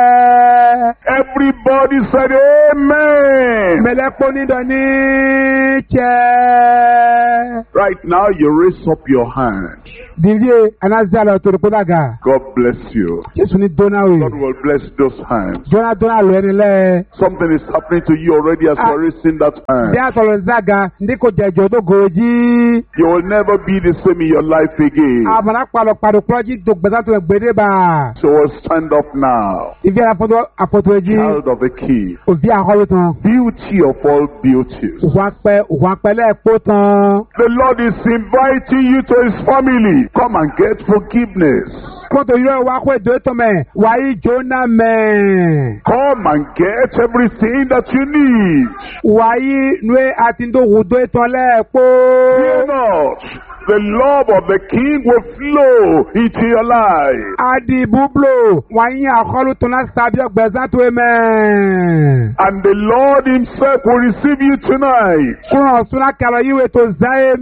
Everybody said amen. Melekoni do niche. Right now you raise up your hand. Divie anazala to kodaga. God bless you. Jesu ni dona we. God will bless those hands. Jona dona lo eni le. Something is happening to you already as you are raising that hand. Dia tolo zaga ndiko jejo do goji. You will never be the same in your life again. Abana palo palo project do gbeza to gbede ba. So we'll stand up now. Divie apoto apoto eji. Child of the King. Ovi akolo tan. Beauty of all beauties. Wa pe wa pe le po tan. The Lord is inviting you to His family. Come and get forgiveness. Koto yo wa kwe do to me. Wa yi Jona me. Come and get everything that you need. Wa yi nwe atindo wudo eton le po. Fear not. The love of the King will flow into your life. Adi bublo. Wa yi akolo to na sabio gbeza to amen. And the Lord Himself will receive you tonight. Kuran suna kalo yiwe to za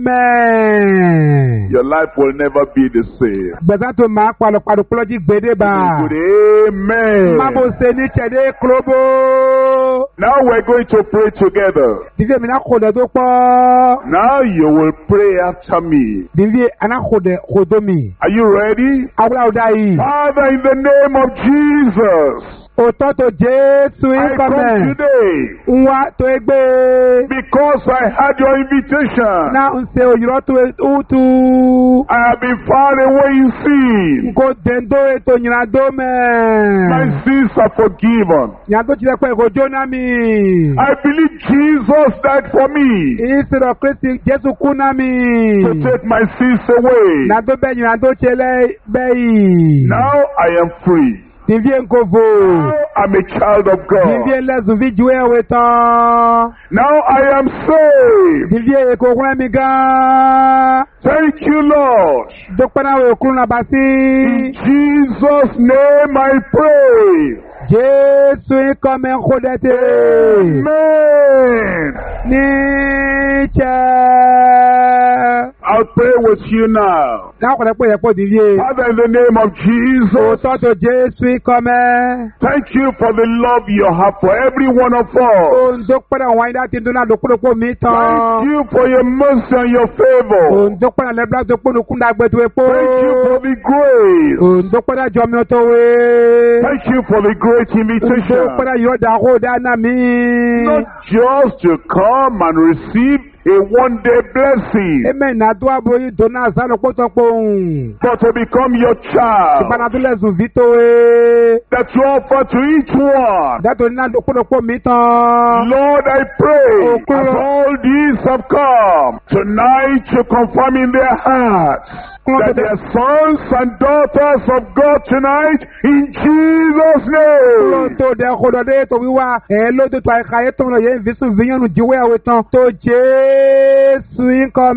amen. Your life will never be the same. Gbeza to ma palo palo ploji gbede ba. Good amen. Mabo se ni chede klobo. Now we're going to pray together. Divie mina kode do po. Now you will pray after me. Divie ana kode kodomi. Are you ready? Awla udai. Father, in the name of Jesus, Ototo Jesu I come ikome. today Nwa to egbe. because I had your invitation. Na unse oyiro to utu. I have been far away in sin. Nko dendo eto nyina do me. My sins are forgiven. Nyago chile kwa ego jona mi. I believe Jesus died for me Instead of Christ Jesu kuna mi. to take my sins away. Na do be nyina do chele bei. Now I am free. Divie nkovo. Now I'm a child of God. Divie lezu vijuwe wetan. Now I am saved. Divie eko kuna mi ga. Thank you, Lord. Dokpana we okuna In basi. Jesus' name I pray. Jesu ikome nkodete. Amen. Niche. I'll pray with you now. Na kode po yepo divie. Father, in the name of Jesus, Ototo Jesu ikome. thank you for the love you have for every one of us. Ondokpana wanda tinduna dokudopo Thank mitan. you for your mercy and your favor. Ondokpana lebla dokponu kunda gbetu epo. Thank you for the grace. Ondokpana jomi otowe. Thank you for the great invitation. Ondokpana yoda hoda na mi. Not just to come and receive a one-day blessing, Amen. Na do aboyi dona salo potokpo. but to become your child. Ibanadule zuvito e. That you offer to each one. Dato na dokudopo mitan. Lord, I pray, Oh, God. as all these have come, tonight you confirm in their hearts that they are sons and daughters of God tonight, in Jesus' name. To de kodo de to wiwa e lo to to ai to no ye visu vinyanu jiwe awetan to Jesu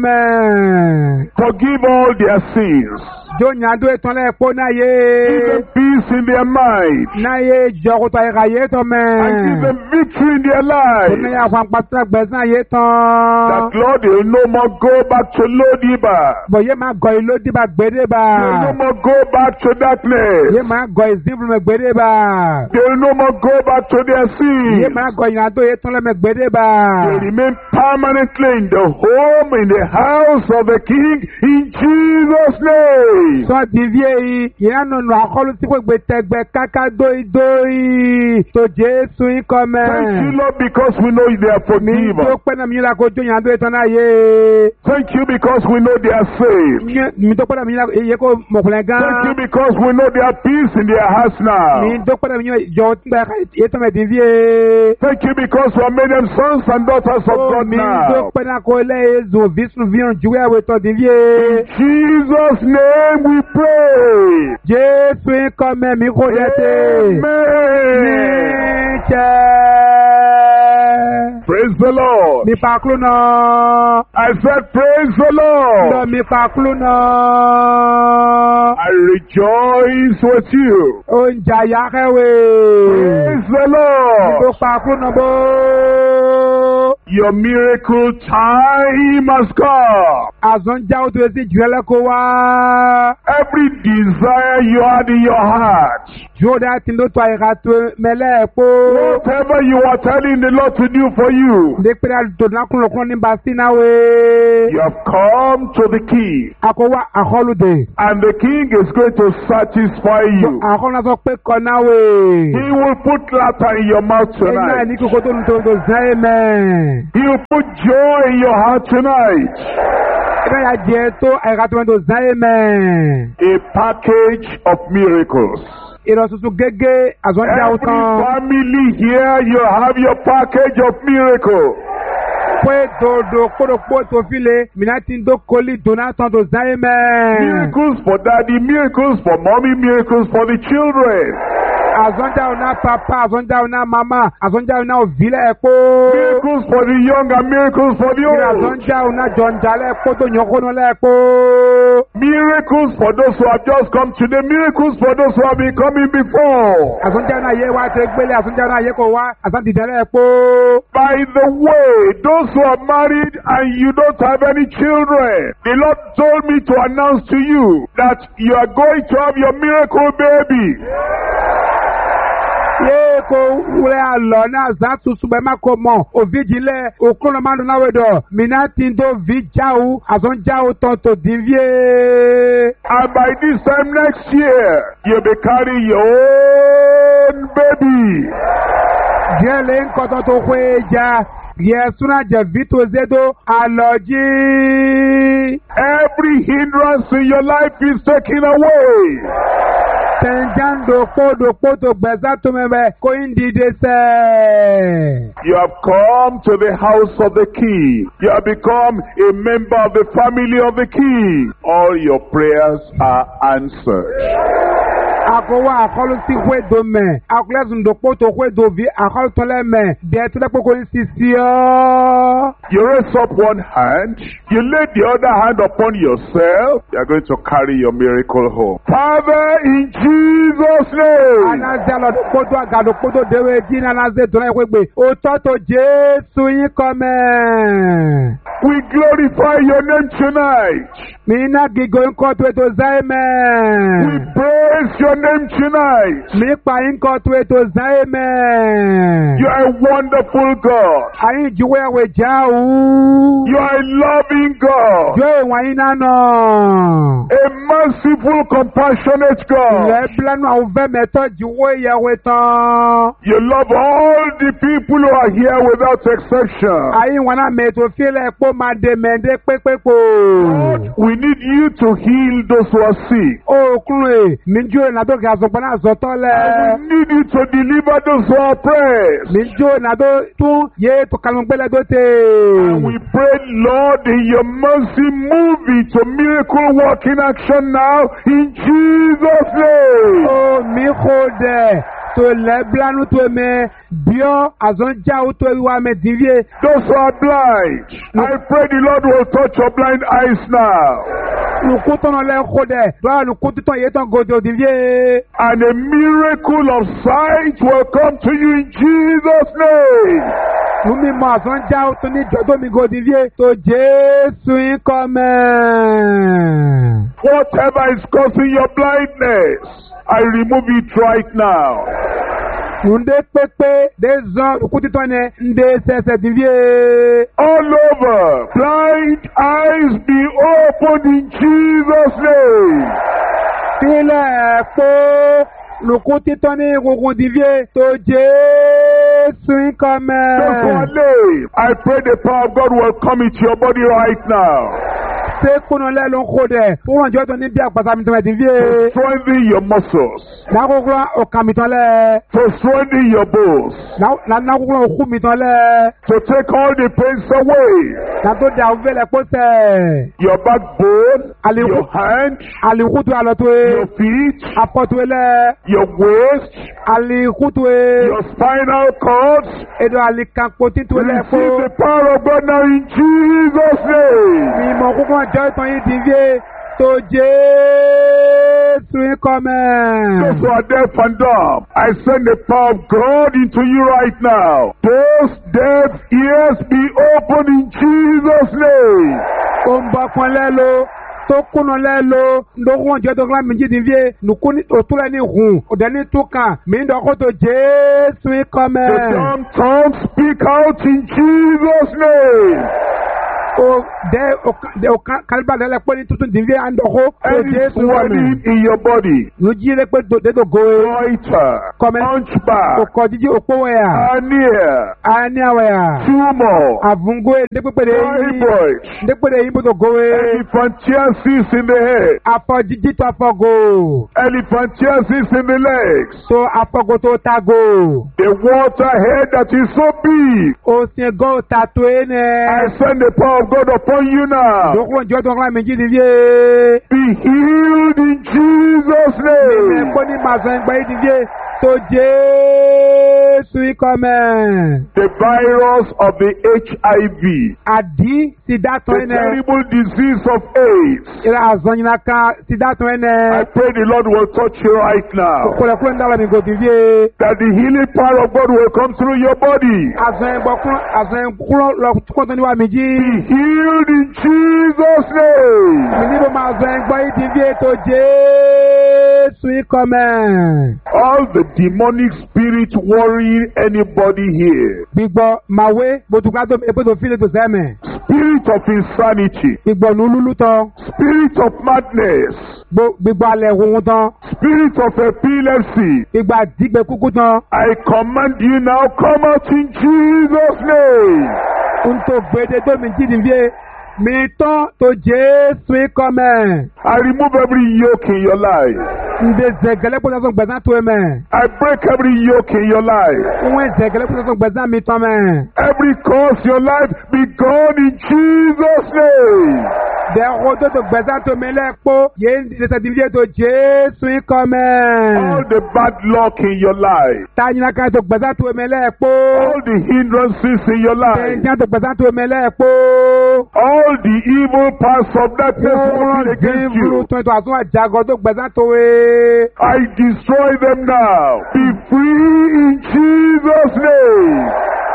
income. Forgive all their sins. Jo nyando etan le po na Give ye. them peace in their mind. Na ye jogo to ai ye to me. And give them victory in their To lives. ne ya fan patra gbezan ye That tan. Lord, they will no more go back to Lodiba. Bo ye ma go ilo di ba gbede They will no ba. more go back to darkness. Ye ma go izibru me gbede ba. They will no more go back to their Ye sins. ma go nyando ye ton le me gbede They ba. remain permanently in the home, in the house of the King, in Jesus' name. So divie yi yana no akolu ti ko gbe tegbe kaka doi doi to Jesu income. Thank you, Lord, because we know they are Mi forgiven. to pe na mi la ko jo yan do etan ye. Thank you because we know they are saved. Mi to pe na mi la ye ko mokule Thank you gan. because we know they have peace in their hearts now. Mi to pe na mi jo tba ye to me divie. Thank you because we have made them sons and daughters of Oh God mi to now. pe na ko le ezo visu vion juwe awe to divie. Jesus' name name we pray. Jésù ikọ̀ mẹ́mí kò dẹ́tẹ̀. Amen. Praise the Lord. Mi paklu náà. I said, praise the Lord. Lọ mi paklu náà. I rejoice with you. Oúnjẹ ayákẹ́wé. Praise the Lord. Mo paklu náà bó. Your miracle time has come. Àzọ́njá ó tó etí jù ẹ́ lẹ́kọ̀ọ́ wá. Every desire you had in your heart, Jọ́dá ti ló tó àyíká tó mẹ́lẹ́ ẹ̀pọ̀. whatever you are telling the Lord to do for you, Ndépèrè àdùtò nákùnlọ́kùn ní Basinawe. you have come to the king, Àkọ́wá àkọlùdè. and the king is going to satisfy you. Àkọ́nà sọ pé kọ́náwé. He will put laughter in your mouth Ẹ̀yin náà tonight. ní kókó tó ń tó ń tó sẹ́yìn mẹ́. He will put joy in your heart tonight. Ẹ̀ka yà jẹ́ tó àyíká tó ń tó sẹ́yìn mẹ́. A package of miracles. Ìrọ̀sùsù gẹ́gẹ́ àzọ́njá ó Every tán. family here, you have your package of miracles. Pé dòdò kórópó tó file, mìíràn ti ń dó kólí dòná tán tó sẹ́yìn mẹ́. Miracles for daddy, miracles for mommy, miracles for the children. Àzọ́njá ó ná papa, àzọ́njá ó ná mama, àzọ́njá ó ná òvílẹ̀ ẹ̀pọ̀. Miracles for the young and miracles for the Kí old. àzọ́njá ó ná jọ̀ǹjà lẹ́ẹ̀pọ̀ tó yànkóná lẹ́ẹ̀pọ̀. Miracles for those who have just come today. Miracles for those who have been coming before. Àzọ́njá náà yé wá ṣe gbélé, àzọ́njá náà yé kò wá, àzọ́ndìjẹ́ lẹ́ẹ̀pọ̀. By the way, those who are married and you don't have any children, the Lord told me to announce to you that you are going to have your miracle baby. Yé ko wúlẹ̀ àlọ́ náà zá tuntun bẹ́ẹ̀ má kó mọ̀. Òvíjìlẹ̀ òkúrò máa ń dún náwó dọ̀. Mìíràn ti ń dó vi jáwó, àzọ́njáwó tán tó dín víé. And by this time next year, you'll be carrying your own baby. Díẹ̀ lé ń kọ́tọ́ tó kó e já. Yẹ súná jẹ Vito Zedo àlọ́jí. Every hindrance in your life is taken away. Tẹ̀nján dòpó dòpó tó gbẹ̀sà tó mẹ́mẹ́ kó ń dìde sẹ́. You have come to the house of the king. You have become a member of the family of the king. All your prayers are answered. Àkọ́wá àkọ́lù sí wédo mẹ́. Àkọ́lẹ́sùn dòpó tó wédo vi àkọ́lù tó lẹ́ mẹ́. Dẹ̀ tó lẹ́pọ̀ kò ní sisi ọ́. You raise up one hand. You lay the other hand upon yourself. You are going to carry your miracle home. Father, in Jesus' name. Anazẹ́ lọ dòpó tó àgàdòpó tó déwé jí ní anazẹ́ tó náà wégbé. Òtọ́ tó Jésù yín kọ́ mẹ́. We glorify your name tonight. Mi iná gígó ń kọ́ tó ètò záyé We mẹ́. praise your name tonight. Mi pa yín kọ́ tó ètò záyé mẹ́. You are a wonderful God. Àyìn ìjúwé ẹ̀wẹ̀ já o. You are a loving God. Jọ́ ìwọ̀n yín náà nà. A merciful, compassionate God. Ilẹ̀ bílánú àwọn fẹ́ mẹ́tọ́ ìjúwé ìyẹ̀wé tán. You love all the people who are here without exception. Àyìn ìwọ̀n náà mẹ́tò fílẹ̀ pọ́ máa dé mẹ́ndé pépépò. We need you to heal those who are sick. Òkúrè mi jó ìnàdó kí àsopọ̀ náà sọ tọ́lẹ̀. We need you to deliver those who are oppressed. Mi jó ìnàdó tún yé tó kàlùgbẹ́lẹ̀ tó tè. And we pray, Lord, in your mercy, move it to miracle working action now in Jesus' name. Ó mi kò dẹ̀ tó lẹ́ bílánú tó mẹ́ bíọ́ àzọ́njá ó tó ìwà mẹ́ dìríye. Those who are blind, I pray the Lord will touch your blind eyes now. Nùkú tọ́nà lẹ́ kó dẹ̀ lọ́wọ́ nùkú títọ́ yé tán gòdò dìríye. And a miracle of sight will come to you in Jesus' name. Nùmí mọ àzọ́njá ó tó ní jọ́dọ̀ mi gòdì dìríye tó Jésù yín kọ́ mẹ́. Whatever is causing your blindness, I remove it right now. Nde pépé de zan nùkú títọ́ ni ndé sẹ́sẹ̀ dìríye. All over, blind eyes be opened in Jesus' name. Sílẹ̀ pé nùkú títọ́ ní egungun dìríye tó Jésù yín kọ́ mẹ́. Those who are lame, I pray the power of God will come into your body right now. Se kuno le lo khode. Pour njo to ni bia pasa mi to ti vie. To strengthen your muscles. Na ko kula o kamitan le. To strengthen your bones. Na na na ko kula o khu mi ton le. To take all the pains away. Na to da o vele ko se. Your backbone, Ali your hand, ali khutu alo to your feet, apoto le. your waist, Ali khutu your spinal cords. edo ali kan poti to le ko. Receive the power of God now in Jesus' name. Mi mo ko ko jo ton yi ti vie to Jesu come. Those who are deaf and dumb, I send the power of God into you right now. Those deaf ears be open in Jesus' name. O mba kon le lo to kuno le lo ndo ko jo to gla mi ji ti vie nu kuni o to le ni hun o de ni to kan mi ndo ko to Jesu come. The dumb tongue speak out in Jesus' name. O de o de o kalba de le po ni tutun ti vie ando ko to Any Jesu swelling come. in your body, Nu ji le pe do de do go. goiter, Come. O hunchback, ko jiji o po ya. hernia, Ani awa ya. tumor, Avungo de pe pe de. fibroid, De pe de ibo to go. elephantiasis in the head, Afọ jiji to afọ go. elephantiasis in the legs, So afọ go to ta go. the water head that is so big. O se go ta to ene. I send the power of God upon you now. Dokun jo to gla mi ji ti vie. Be healed in Jesus' Me name. ko ni ma san gba ti vie to Jesu come. The virus of the H I V, Adi sida to the ene. terrible disease of AIDS. Ira azonyina ka sida to I ene. pray the Lord will touch you right now. Ko le ko ndala mi go ti vie. That the healing power of God will come through your body. Azon bo kun azon kulo lo ko to ni wa mi ji. Be healed in Jesus' name. Mi ni bo ma azon gba ti vie to Jesu come. All the demonic spirit worrying anybody here. Gbigbo mawe botuka to epo to file to seme. Spirit of insanity. Gbigbo nululu to. Spirit of madness. Gbigbo ale hun tan. Spirit of epilepsy. Gbigbo digbe kuku tan. I command you now, come out in Jesus' name. Unto gbede to mi ji vie. Mi ton to Jesu come. I remove every yoke in your life. Nde zegele po so gbezan to me. I break every yoke in your life. Unwe zegele po so gbezan mi ton me. Every curse in your life be gone in Jesus' name. De rodo to gbezan to me le po. Ye de se divie to Jesu come. All the bad luck in your life. Ta nyina ka to gbezan to me le po. All the hindrances in your life. Nja to gbezan to me le po. All the evil parts of that working against you. I destroy them now. Be free in Jesus' name.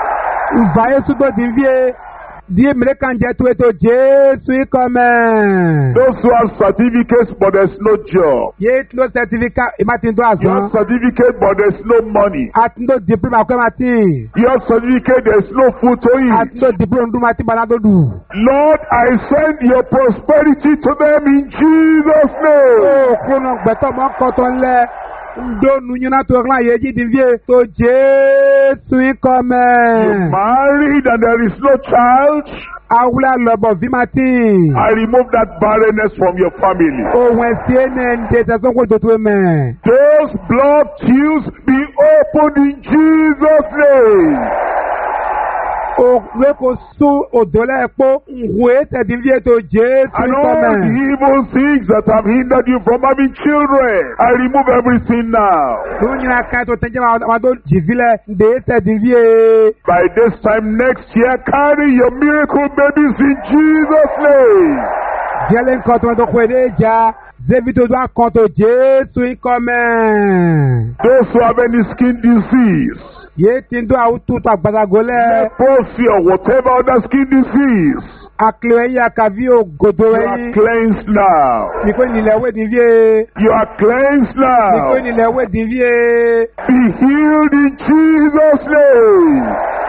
Die American jet to to Jesu come. Those who have certificates but there's no job. Yet no certificate Martin do You have certificate but there's no money. At no diploma ko Martin. You have certificate there's no food to At eat. no diploma do Martin banado do. Lord, I send your prosperity to them in Jesus' name. Oh, kono gbeto mo ko to le. Ndo nunyuna to glan yeji divie to Jesu come. You're married and there is no child. Awula lobo vimati. I remove that barrenness from your family. Ohun ẹ̀sìn ẹni ǹdẹ̀ tẹ̀sán kò tó tó mẹ́. Those blood tubes be opened in Jesus' name. Òwe kò sún òdò lẹ́ẹ̀pọ̀ ìwé tẹ̀dílé tó Jésù And all the sọ́mẹ̀. evil things that have hindered you from having children, I remove everything now. Ló ń yíra ká tó tẹ́jẹ́ máa tó jìbílẹ̀ ǹdẹ̀ tẹ̀dílé. By this time next year, carry your miracle babies in Jesus' name. Jẹ́lẹ̀ nǹkan tó ń tó kọ́ èdè ìjà. David tó dún àkàntó Jésù kọ́mẹ̀. Those who have any skin disease, Yé ti ń dún àwùjọ tó àgbàdàgọ́ lẹ̀. leprosy or whatever other skin disease, Àkìlẹ̀ yìí àkàbí ògòdò you rẹ̀ are yìí. cleansed now. Nìkó nílẹ̀ wé dìvíé. You are cleansed Nìkó now. nílẹ̀ wé dìvíé. Be healed in Jesus' name.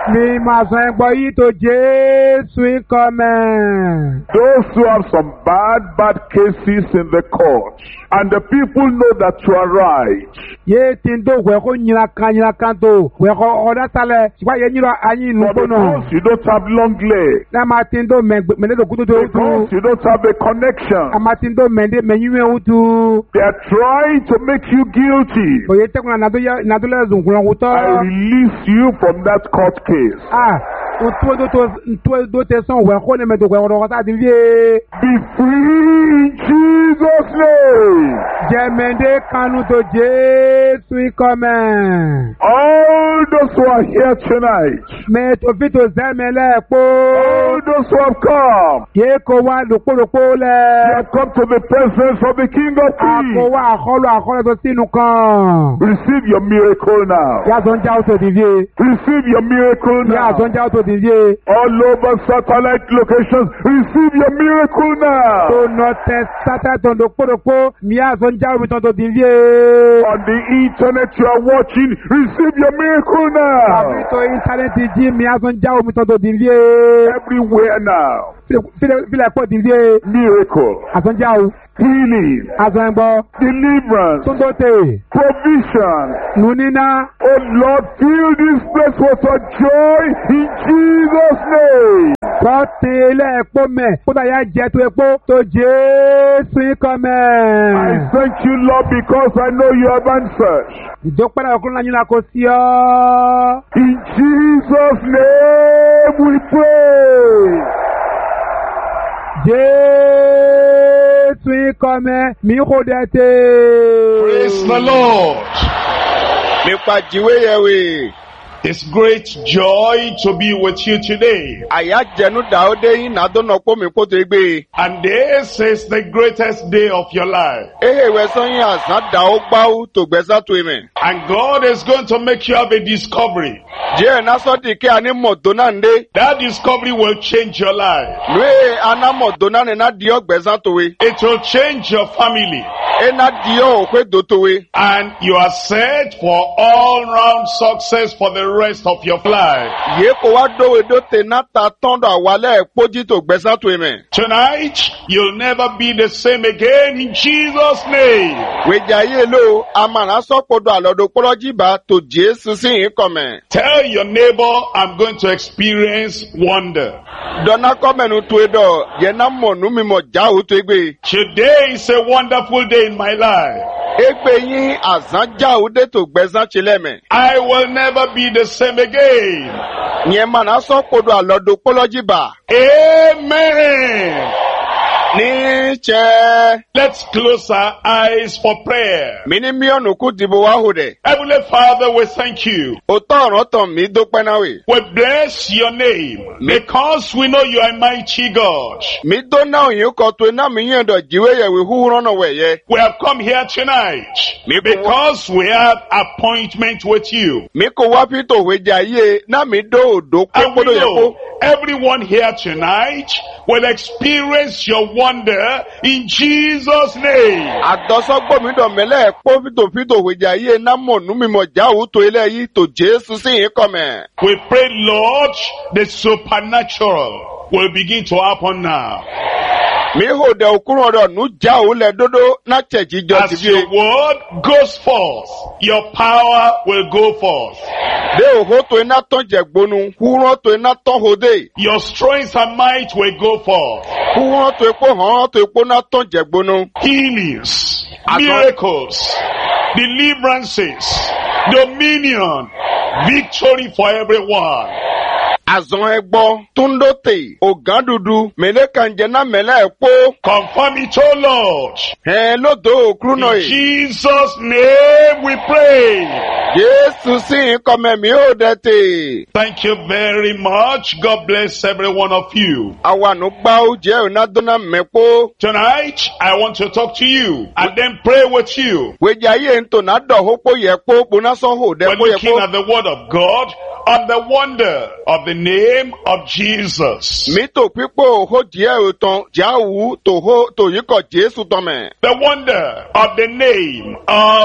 Mi máa sọ ẹgbọ́ yìí tó Jésù ìkọ́mẹ̀. Those who have some bad, bad cases in the court, and the people know that you are right. Yé tí ń dó wẹ̀kọ́ nyina kan nyina kan tó wẹ̀kọ́ ọ̀dá talẹ̀ ṣùgbọ́n yẹ nyina ayé inú But gbóná. because you don't have long legs, Ní a máa tí ń dó mẹ́lẹ́dọ̀ kútó tó tú. because you don't have a connection, A máa tí ń dó mẹ́ndé mẹ́nyúwé wútu. they are trying to make you guilty. Òye tẹ́kùn nàdúlẹ̀ zùnkùnrin wútọ́. I release you from that court case. Ah, ntúwé dó tẹ sàn wẹ̀kọ́ ní mẹ́tò wẹ̀kọ́ ọ̀tá ti fi. Be free in Jesus' name. Jẹ́mẹ̀ndé kanu tó Jésù ìkọ́mẹ̀. All those who are here tonight, Mẹ́tò fi tó zẹ́mẹ̀lẹ́ pọ́. all those who have come, Yé kó wá lòpólòpó you lẹ̀. have come to the presence of the King of Àkó Kings. wá àkọlù àkọlù tó sínú kan. Receive your miracle now. Yàtọ̀ ń já ó tó ti fi. Receive your miracle Yàtọ̀ now. ń já ó tó ti fi. All over satellite locations, receive your miracle now. Tó nọ tẹ sátá tó ń lòpólòpó. Mi yàtọ̀ ń já omi tó tó ti fi. On the internet you are watching, receive your miracle Tàbí now. tó íńtánẹ́ẹ̀tì jí mi yàtọ̀ ń já omi tó tó ti fi. Everywhere now. Fílẹ̀ pọ̀ ti fi. Miracle, Àtúnjá o. healing, Àtúngbọ́. deliverance, Tó ń tó tè. provision. Nù níná. Oh Lord, fill this place with your joy in Jesus' name. Kọ́ ti ilé ẹ̀pọ́ mẹ́. Kó dà yá jẹ́ tó epo tó Jésù ìkọ́mẹ̀. I thank you, Lord, because I know you have answered. Ìjọpẹ́lá ọkùnrin náà yín la kò sí ọ́. In Jesus' name we pray. Jésù ìkọ́mẹ̀ mi kò dẹ̀ tè. Praise the Lord. Nípa jíwé yẹ̀wé. It's great joy to be with you today. Àyà jẹnu dàódé yín nàdónà pọ́ mi kó tó gbé. And this is the greatest day of your life. Ehe wẹ̀sán yín àzán dàó gbáwó tó gbẹ́sà tó ìmẹ̀. And God is going to make you have a discovery. Díẹ̀ násọ̀dì kí a ní mọ̀tò náà ń dé. That discovery will change your life. Lóye aná mọ̀tò náà ní ná diọ́ gbẹ́sà tó wé. It will change your family. Ena diọ́ òkwe dò tó wé. And you are set for all-round success for the rest of your life. Yé kò wá dówé dó tè náà ta tọ́ndọ̀ àwálẹ̀ pójí tó gbẹ́sà tó ìmẹ̀. Tonight, you'll never be the same again in Jesus' name. Wèjà yé ló amànà sọ́kpọ̀dọ̀ àlọ́dọ̀ kpọ́lọ́jì bá tó Jésù sí yín kọ̀mẹ̀. Tell your neighbor, I'm going to experience wonder. Dọ́nà kọ́mẹ̀nù tó e dọ̀ yẹn náà mọ̀ nú mi mọ̀ já o tó gbé. Today is a wonderful day in my life. Egbe yín àzán já o dé tó gbẹ́sà tsilẹ̀mẹ̀. I will never be the same again. Yẹn mànà sọ́kpọ̀dọ̀ àlọ́dọ̀ kpọ́lọ́jì bá. Amen. Nítsẹ́. Let's close our eyes for prayer. Mi ní mílíọ̀nù kú dìbò wá hù dẹ̀. Heavenly Father, we thank you. Òtọ́ ọ̀rọ̀ tàn mí dópẹ́ náà wè. We bless your name because we know you are a mighty God. Mi dó náà yín kọ́ tó iná mi yẹn dọ̀ jíwé yẹ̀wé húhúrọ́ náà wẹ̀ yẹ. We have come here tonight Mi kò wá because we have appointment with you. mi kò wá pító wèjà yé náà mi dó òdò And we kókódó yẹ kó. know everyone here tonight will experience your wonder in Jesus' name. Àdọ́sọ́gbó mi dọ̀ mẹ́lẹ̀ pọ́ pító pító wèjà yé náà mọ̀ nú mi mọ̀ já òwú tó ilé yìí tó Jésù sí yín kọ̀mẹ̀. We pray, Lord, the supernatural will begin to happen now. Mi hò dẹ̀ òkúrò ọ̀dọ̀ nù já òwú lẹ̀ dódó náà tẹ̀jí jọ As tìbí. your word goes forth, your power will go forth. Dé òhó tó iná tán jẹ̀gbónú, húrọ́ tó iná tán hòdè. Your strength and might will go forth. Húrọ́ tó epo hàn tó epo náà tán jẹ̀gbónú. Healings, As miracles, deliverances, dominion, victory for everyone. Àzọ̀n ẹgbọ́, túndótè, ògán dúdú, mẹ́lẹ́kànjẹ́ náà mẹ́lẹ́ ẹ̀pọ́. Confirm it, O Lord. Ẹ lódò òkúrú náà In yìí. Jesus' name we pray. Jésù sí ìkọ̀mẹ̀ mi ò dẹ̀tẹ̀. Thank you very much. God bless every one of you. Àwànú gbá ó jẹ́ ònádọ́nà mẹ́pọ́. Tonight, I want to talk to you and then pray with you. Wèjà yé ń tò náà dọ̀ hópó yẹ kó, bonásán hò We're dẹ́ kó yẹ looking kó. at the Word of God on the wonder of the the name of Jesus. Mi to pipo ho die oton jawu to ho to yiko Jesu tome. The wonder of the name of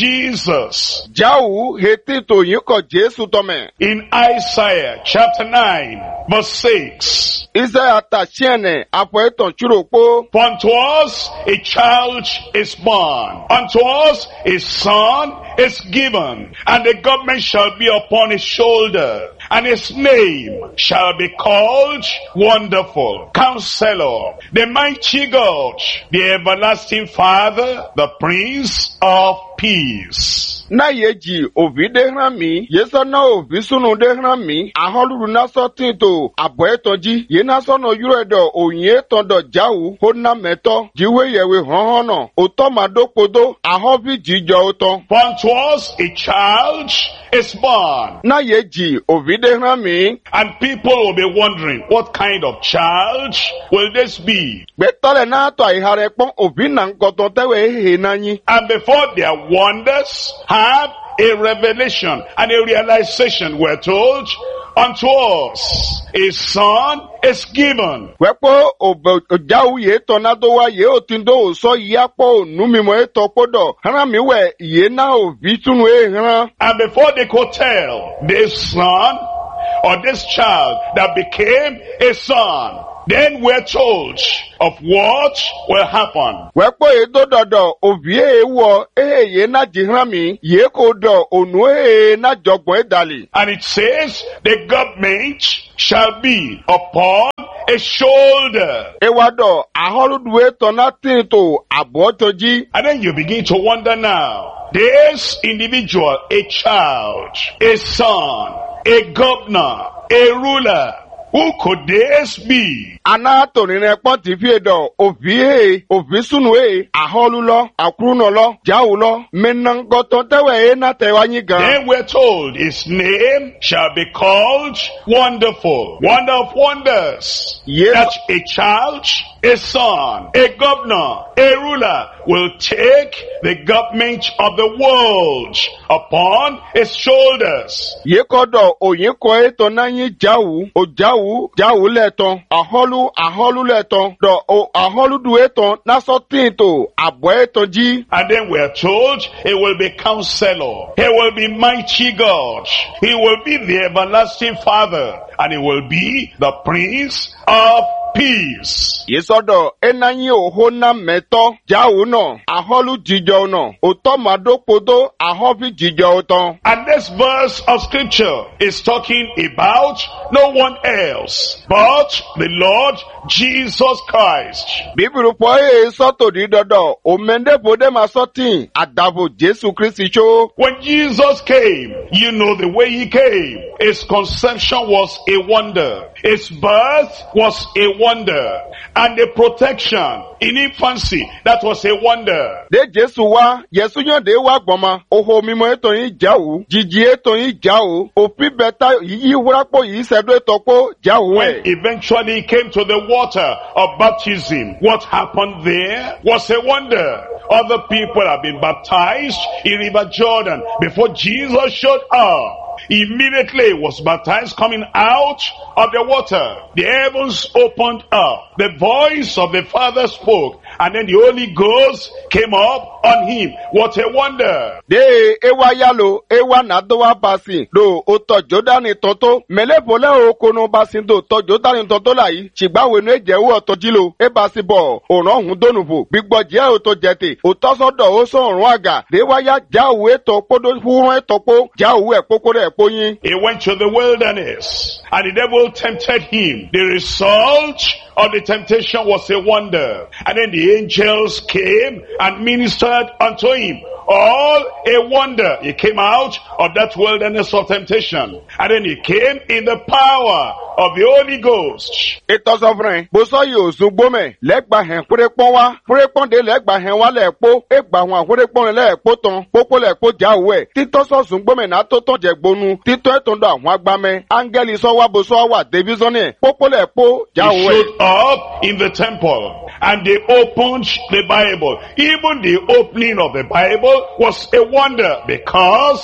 Jesus. Jawu heti to yiko Jesu tome. In Isaiah chapter nine, verse six. Isaiah ta chiene apo eton churopo. For unto us a child is born, unto us a son is given, and the government shall be upon his shoulder, and his name shall be called Wonderful, Counselor, the Mighty God, the Everlasting Father, the Prince of Peace. Na yeji ovi de hran mi, yeso na ovi sunu de hran mi, aholuru na so tin to abo etonji, ye na so no yuro edo oyin eton do jawu, ho na meto, jiwe yewe hon hon, oto madopodo, ahobi jijo oton. For unto us a child is born. Na yeji ovi de hran mi, and people will be wondering, what kind of child will this be? betole na to ihare pon ovi na nkoton tewe he na yin. And before their wonders have a revelation and a realization, we're told, unto us a son is given. Wepo ojawu ye tornado wa ye otindo so yapo numimo eto podo. Hana mi we ye na ovi tunu e hana. And before they could tell this son or this child that became a son, then we're told of what will happen. Wepo edo dodo ovi e wo e ye na jihrami ye ko do onu e na jogbon edali. And it says the government shall be upon a shoulder. Ewado aholuduwe tonatin to abotoji. And then you begin to wonder now, this individual, a child, a son, a governor, a ruler, who could this be? Anato ni repon ti fi edo ovi e ovi sunu e aholulo akrunolo jawulo menangoto tewe e na tewanyi gan. Then we're told his name shall be called Wonderful, Wonder of Wonders. Yes. That a child, a son, a governor, a ruler will take the government of the world upon his shoulders. Yekodo oyinko eto nanyi jawu ojawu jawu leton aholu aholu leton do o aholu du eton na sotin to abo eton ji. And then we are told he will be Counselor, he will be Mighty God, he will be the Everlasting Father, and he will be the Prince of Peace. Yesodo enanyi oho na meto jawu no aholu jijo no otomado podo ahofi jijo oton. And this verse of scripture is talking about no one else but the Lord Jesus Christ. Bibulu po e soto di dodo o mende bode masotin adabo Jesu Christi cho. When Jesus came, you know the way he came. His conception was a wonder. His birth was a wonder. And the protection in infancy, that was a wonder. De Jesu wa, Yesu yon de wa gboma, oho mimo eto yin jawu, jiji eto yin jawu, opi beta yi wurapo yi sedo eto po jawu. When eventually he came to the water of baptism, what happened there was a wonder. Other people have been baptized in River Jordan before Jesus showed up. Immediately was baptized coming out of the water. The heavens opened up. The voice of the Father spoke. And then the Holy Ghost came up on him. What a wonder. De ewa yalo, ewa nadowa basi, do oto Jordani toto, mele pole okono basi do to Jordani toto lai, chigba wenu ejewu oto jilo, e basi bo, oran hun donufu, bigbo je oto jete, oto so do oso orun aga, de wa ya jawu eto podo furun eto po, jawu e pokore e poyin. He went to the wilderness, and the devil tempted him. The result of the temptation was a wonder. And then the angels came and ministered unto him. All a wonder. He came out of that wilderness of temptation. And then he came in the power of the Holy Ghost. Ito sovereign, boso yo zugbome, legba hen kurepon wa, kurepon de legba hen wa lepo, egba wan kurepon lepo ton, popo lepo jawe, tito so zugbome na to ton jegbonu, tito eton do awon agbame, angeli so wa boso wa divisone, popo lepo jawe. He showed up in the temple and they opened the Bible. Even the opening of the Bible was a wonder because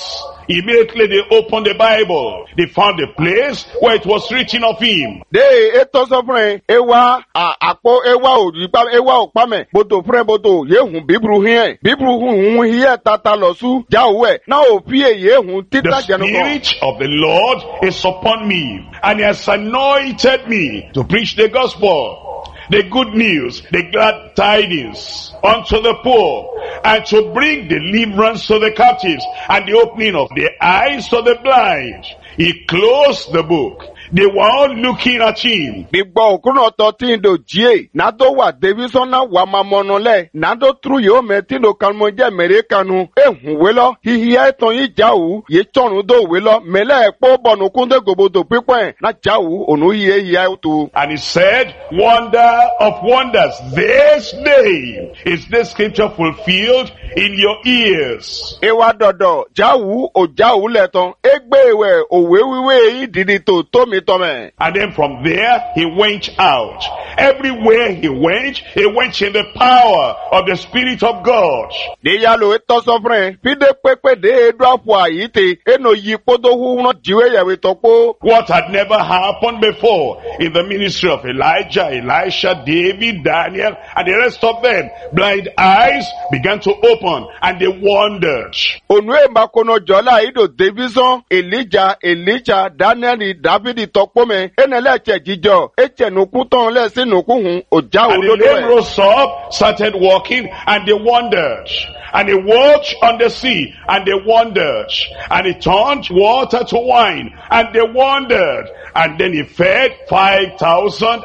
Immediately they opened the Bible. They found a place where it was written of him. de eto sọ fún ẹ ewa àpò ewa òdìpá ewa òpamẹ bòtò fún ẹ bòtò yéhùn bíburu hiẹ bíburu hùn hiẹ tata lọsù jáwé náà ò fi èyí hùn The títà jẹnu kan. Spirit of the Lord is upon me, and he has anointed me to preach the gospel, the good news, the glad tidings unto the poor, and to bring deliverance to the captives, and the opening of the eyes to the blind. He closed the book. They were all looking at him. Gbígbọ́ òkúrò ọ̀tọ̀ tí ń do jíè, nàdó wà Davidson wà máa mọ̀nà lẹ̀, nàdó turu yóò mẹ́ tí ń do kanumọ̀ jẹ́ mẹ́rẹ́ kanu, ehun wé lọ, hihi ẹ̀tàn yìí jáwù, yìí tọ̀nù dó wé lọ, mẹ́lẹ̀ ẹ̀pọ̀ bọ̀nù kúndé gòbòdò pípọ̀ ẹ̀, náà jáwù, ònú yìí yìí ẹ̀ tó. And he said, wonder of wonders, this day is this scripture fulfilled in your ears. Ewa dọ̀dọ̀, jáwù, ò jáwù lẹ̀tàn, égbé ìwẹ̀ òwe wíwé yìí dìdì tó tómi tọ́mẹ̀. And then from there, he went out. Everywhere he went, he went in the power of the Spirit of God. Níyàló ètò sọ́fúnrẹ́, fídé pépé dé edu àpò àyíte, ẹnu yìí kpódó húhúnà jíwé yẹ̀wé tọ́kpó. What had never happened before in the ministry of Elijah, Elisha, David, Daniel, and the rest of them. Blind eyes began to open, and they wondered. Ònú èmbà kono jọ́lá ìdò Davidson, Elijah, Elisha, Daniel, David tọ́kpó mẹ́, ẹnẹ́lẹ́ ẹ̀chẹ̀ jíjọ, ẹ̀chẹ̀ nùkú tán lẹ́sìn nùkú hùn, ọjà And the òdodo lame ẹ̀. rose up, started walking, and they wondered. And he walked on the sea, and they wondered. And he turned water to wine, and they wondered. And then he fed five thousand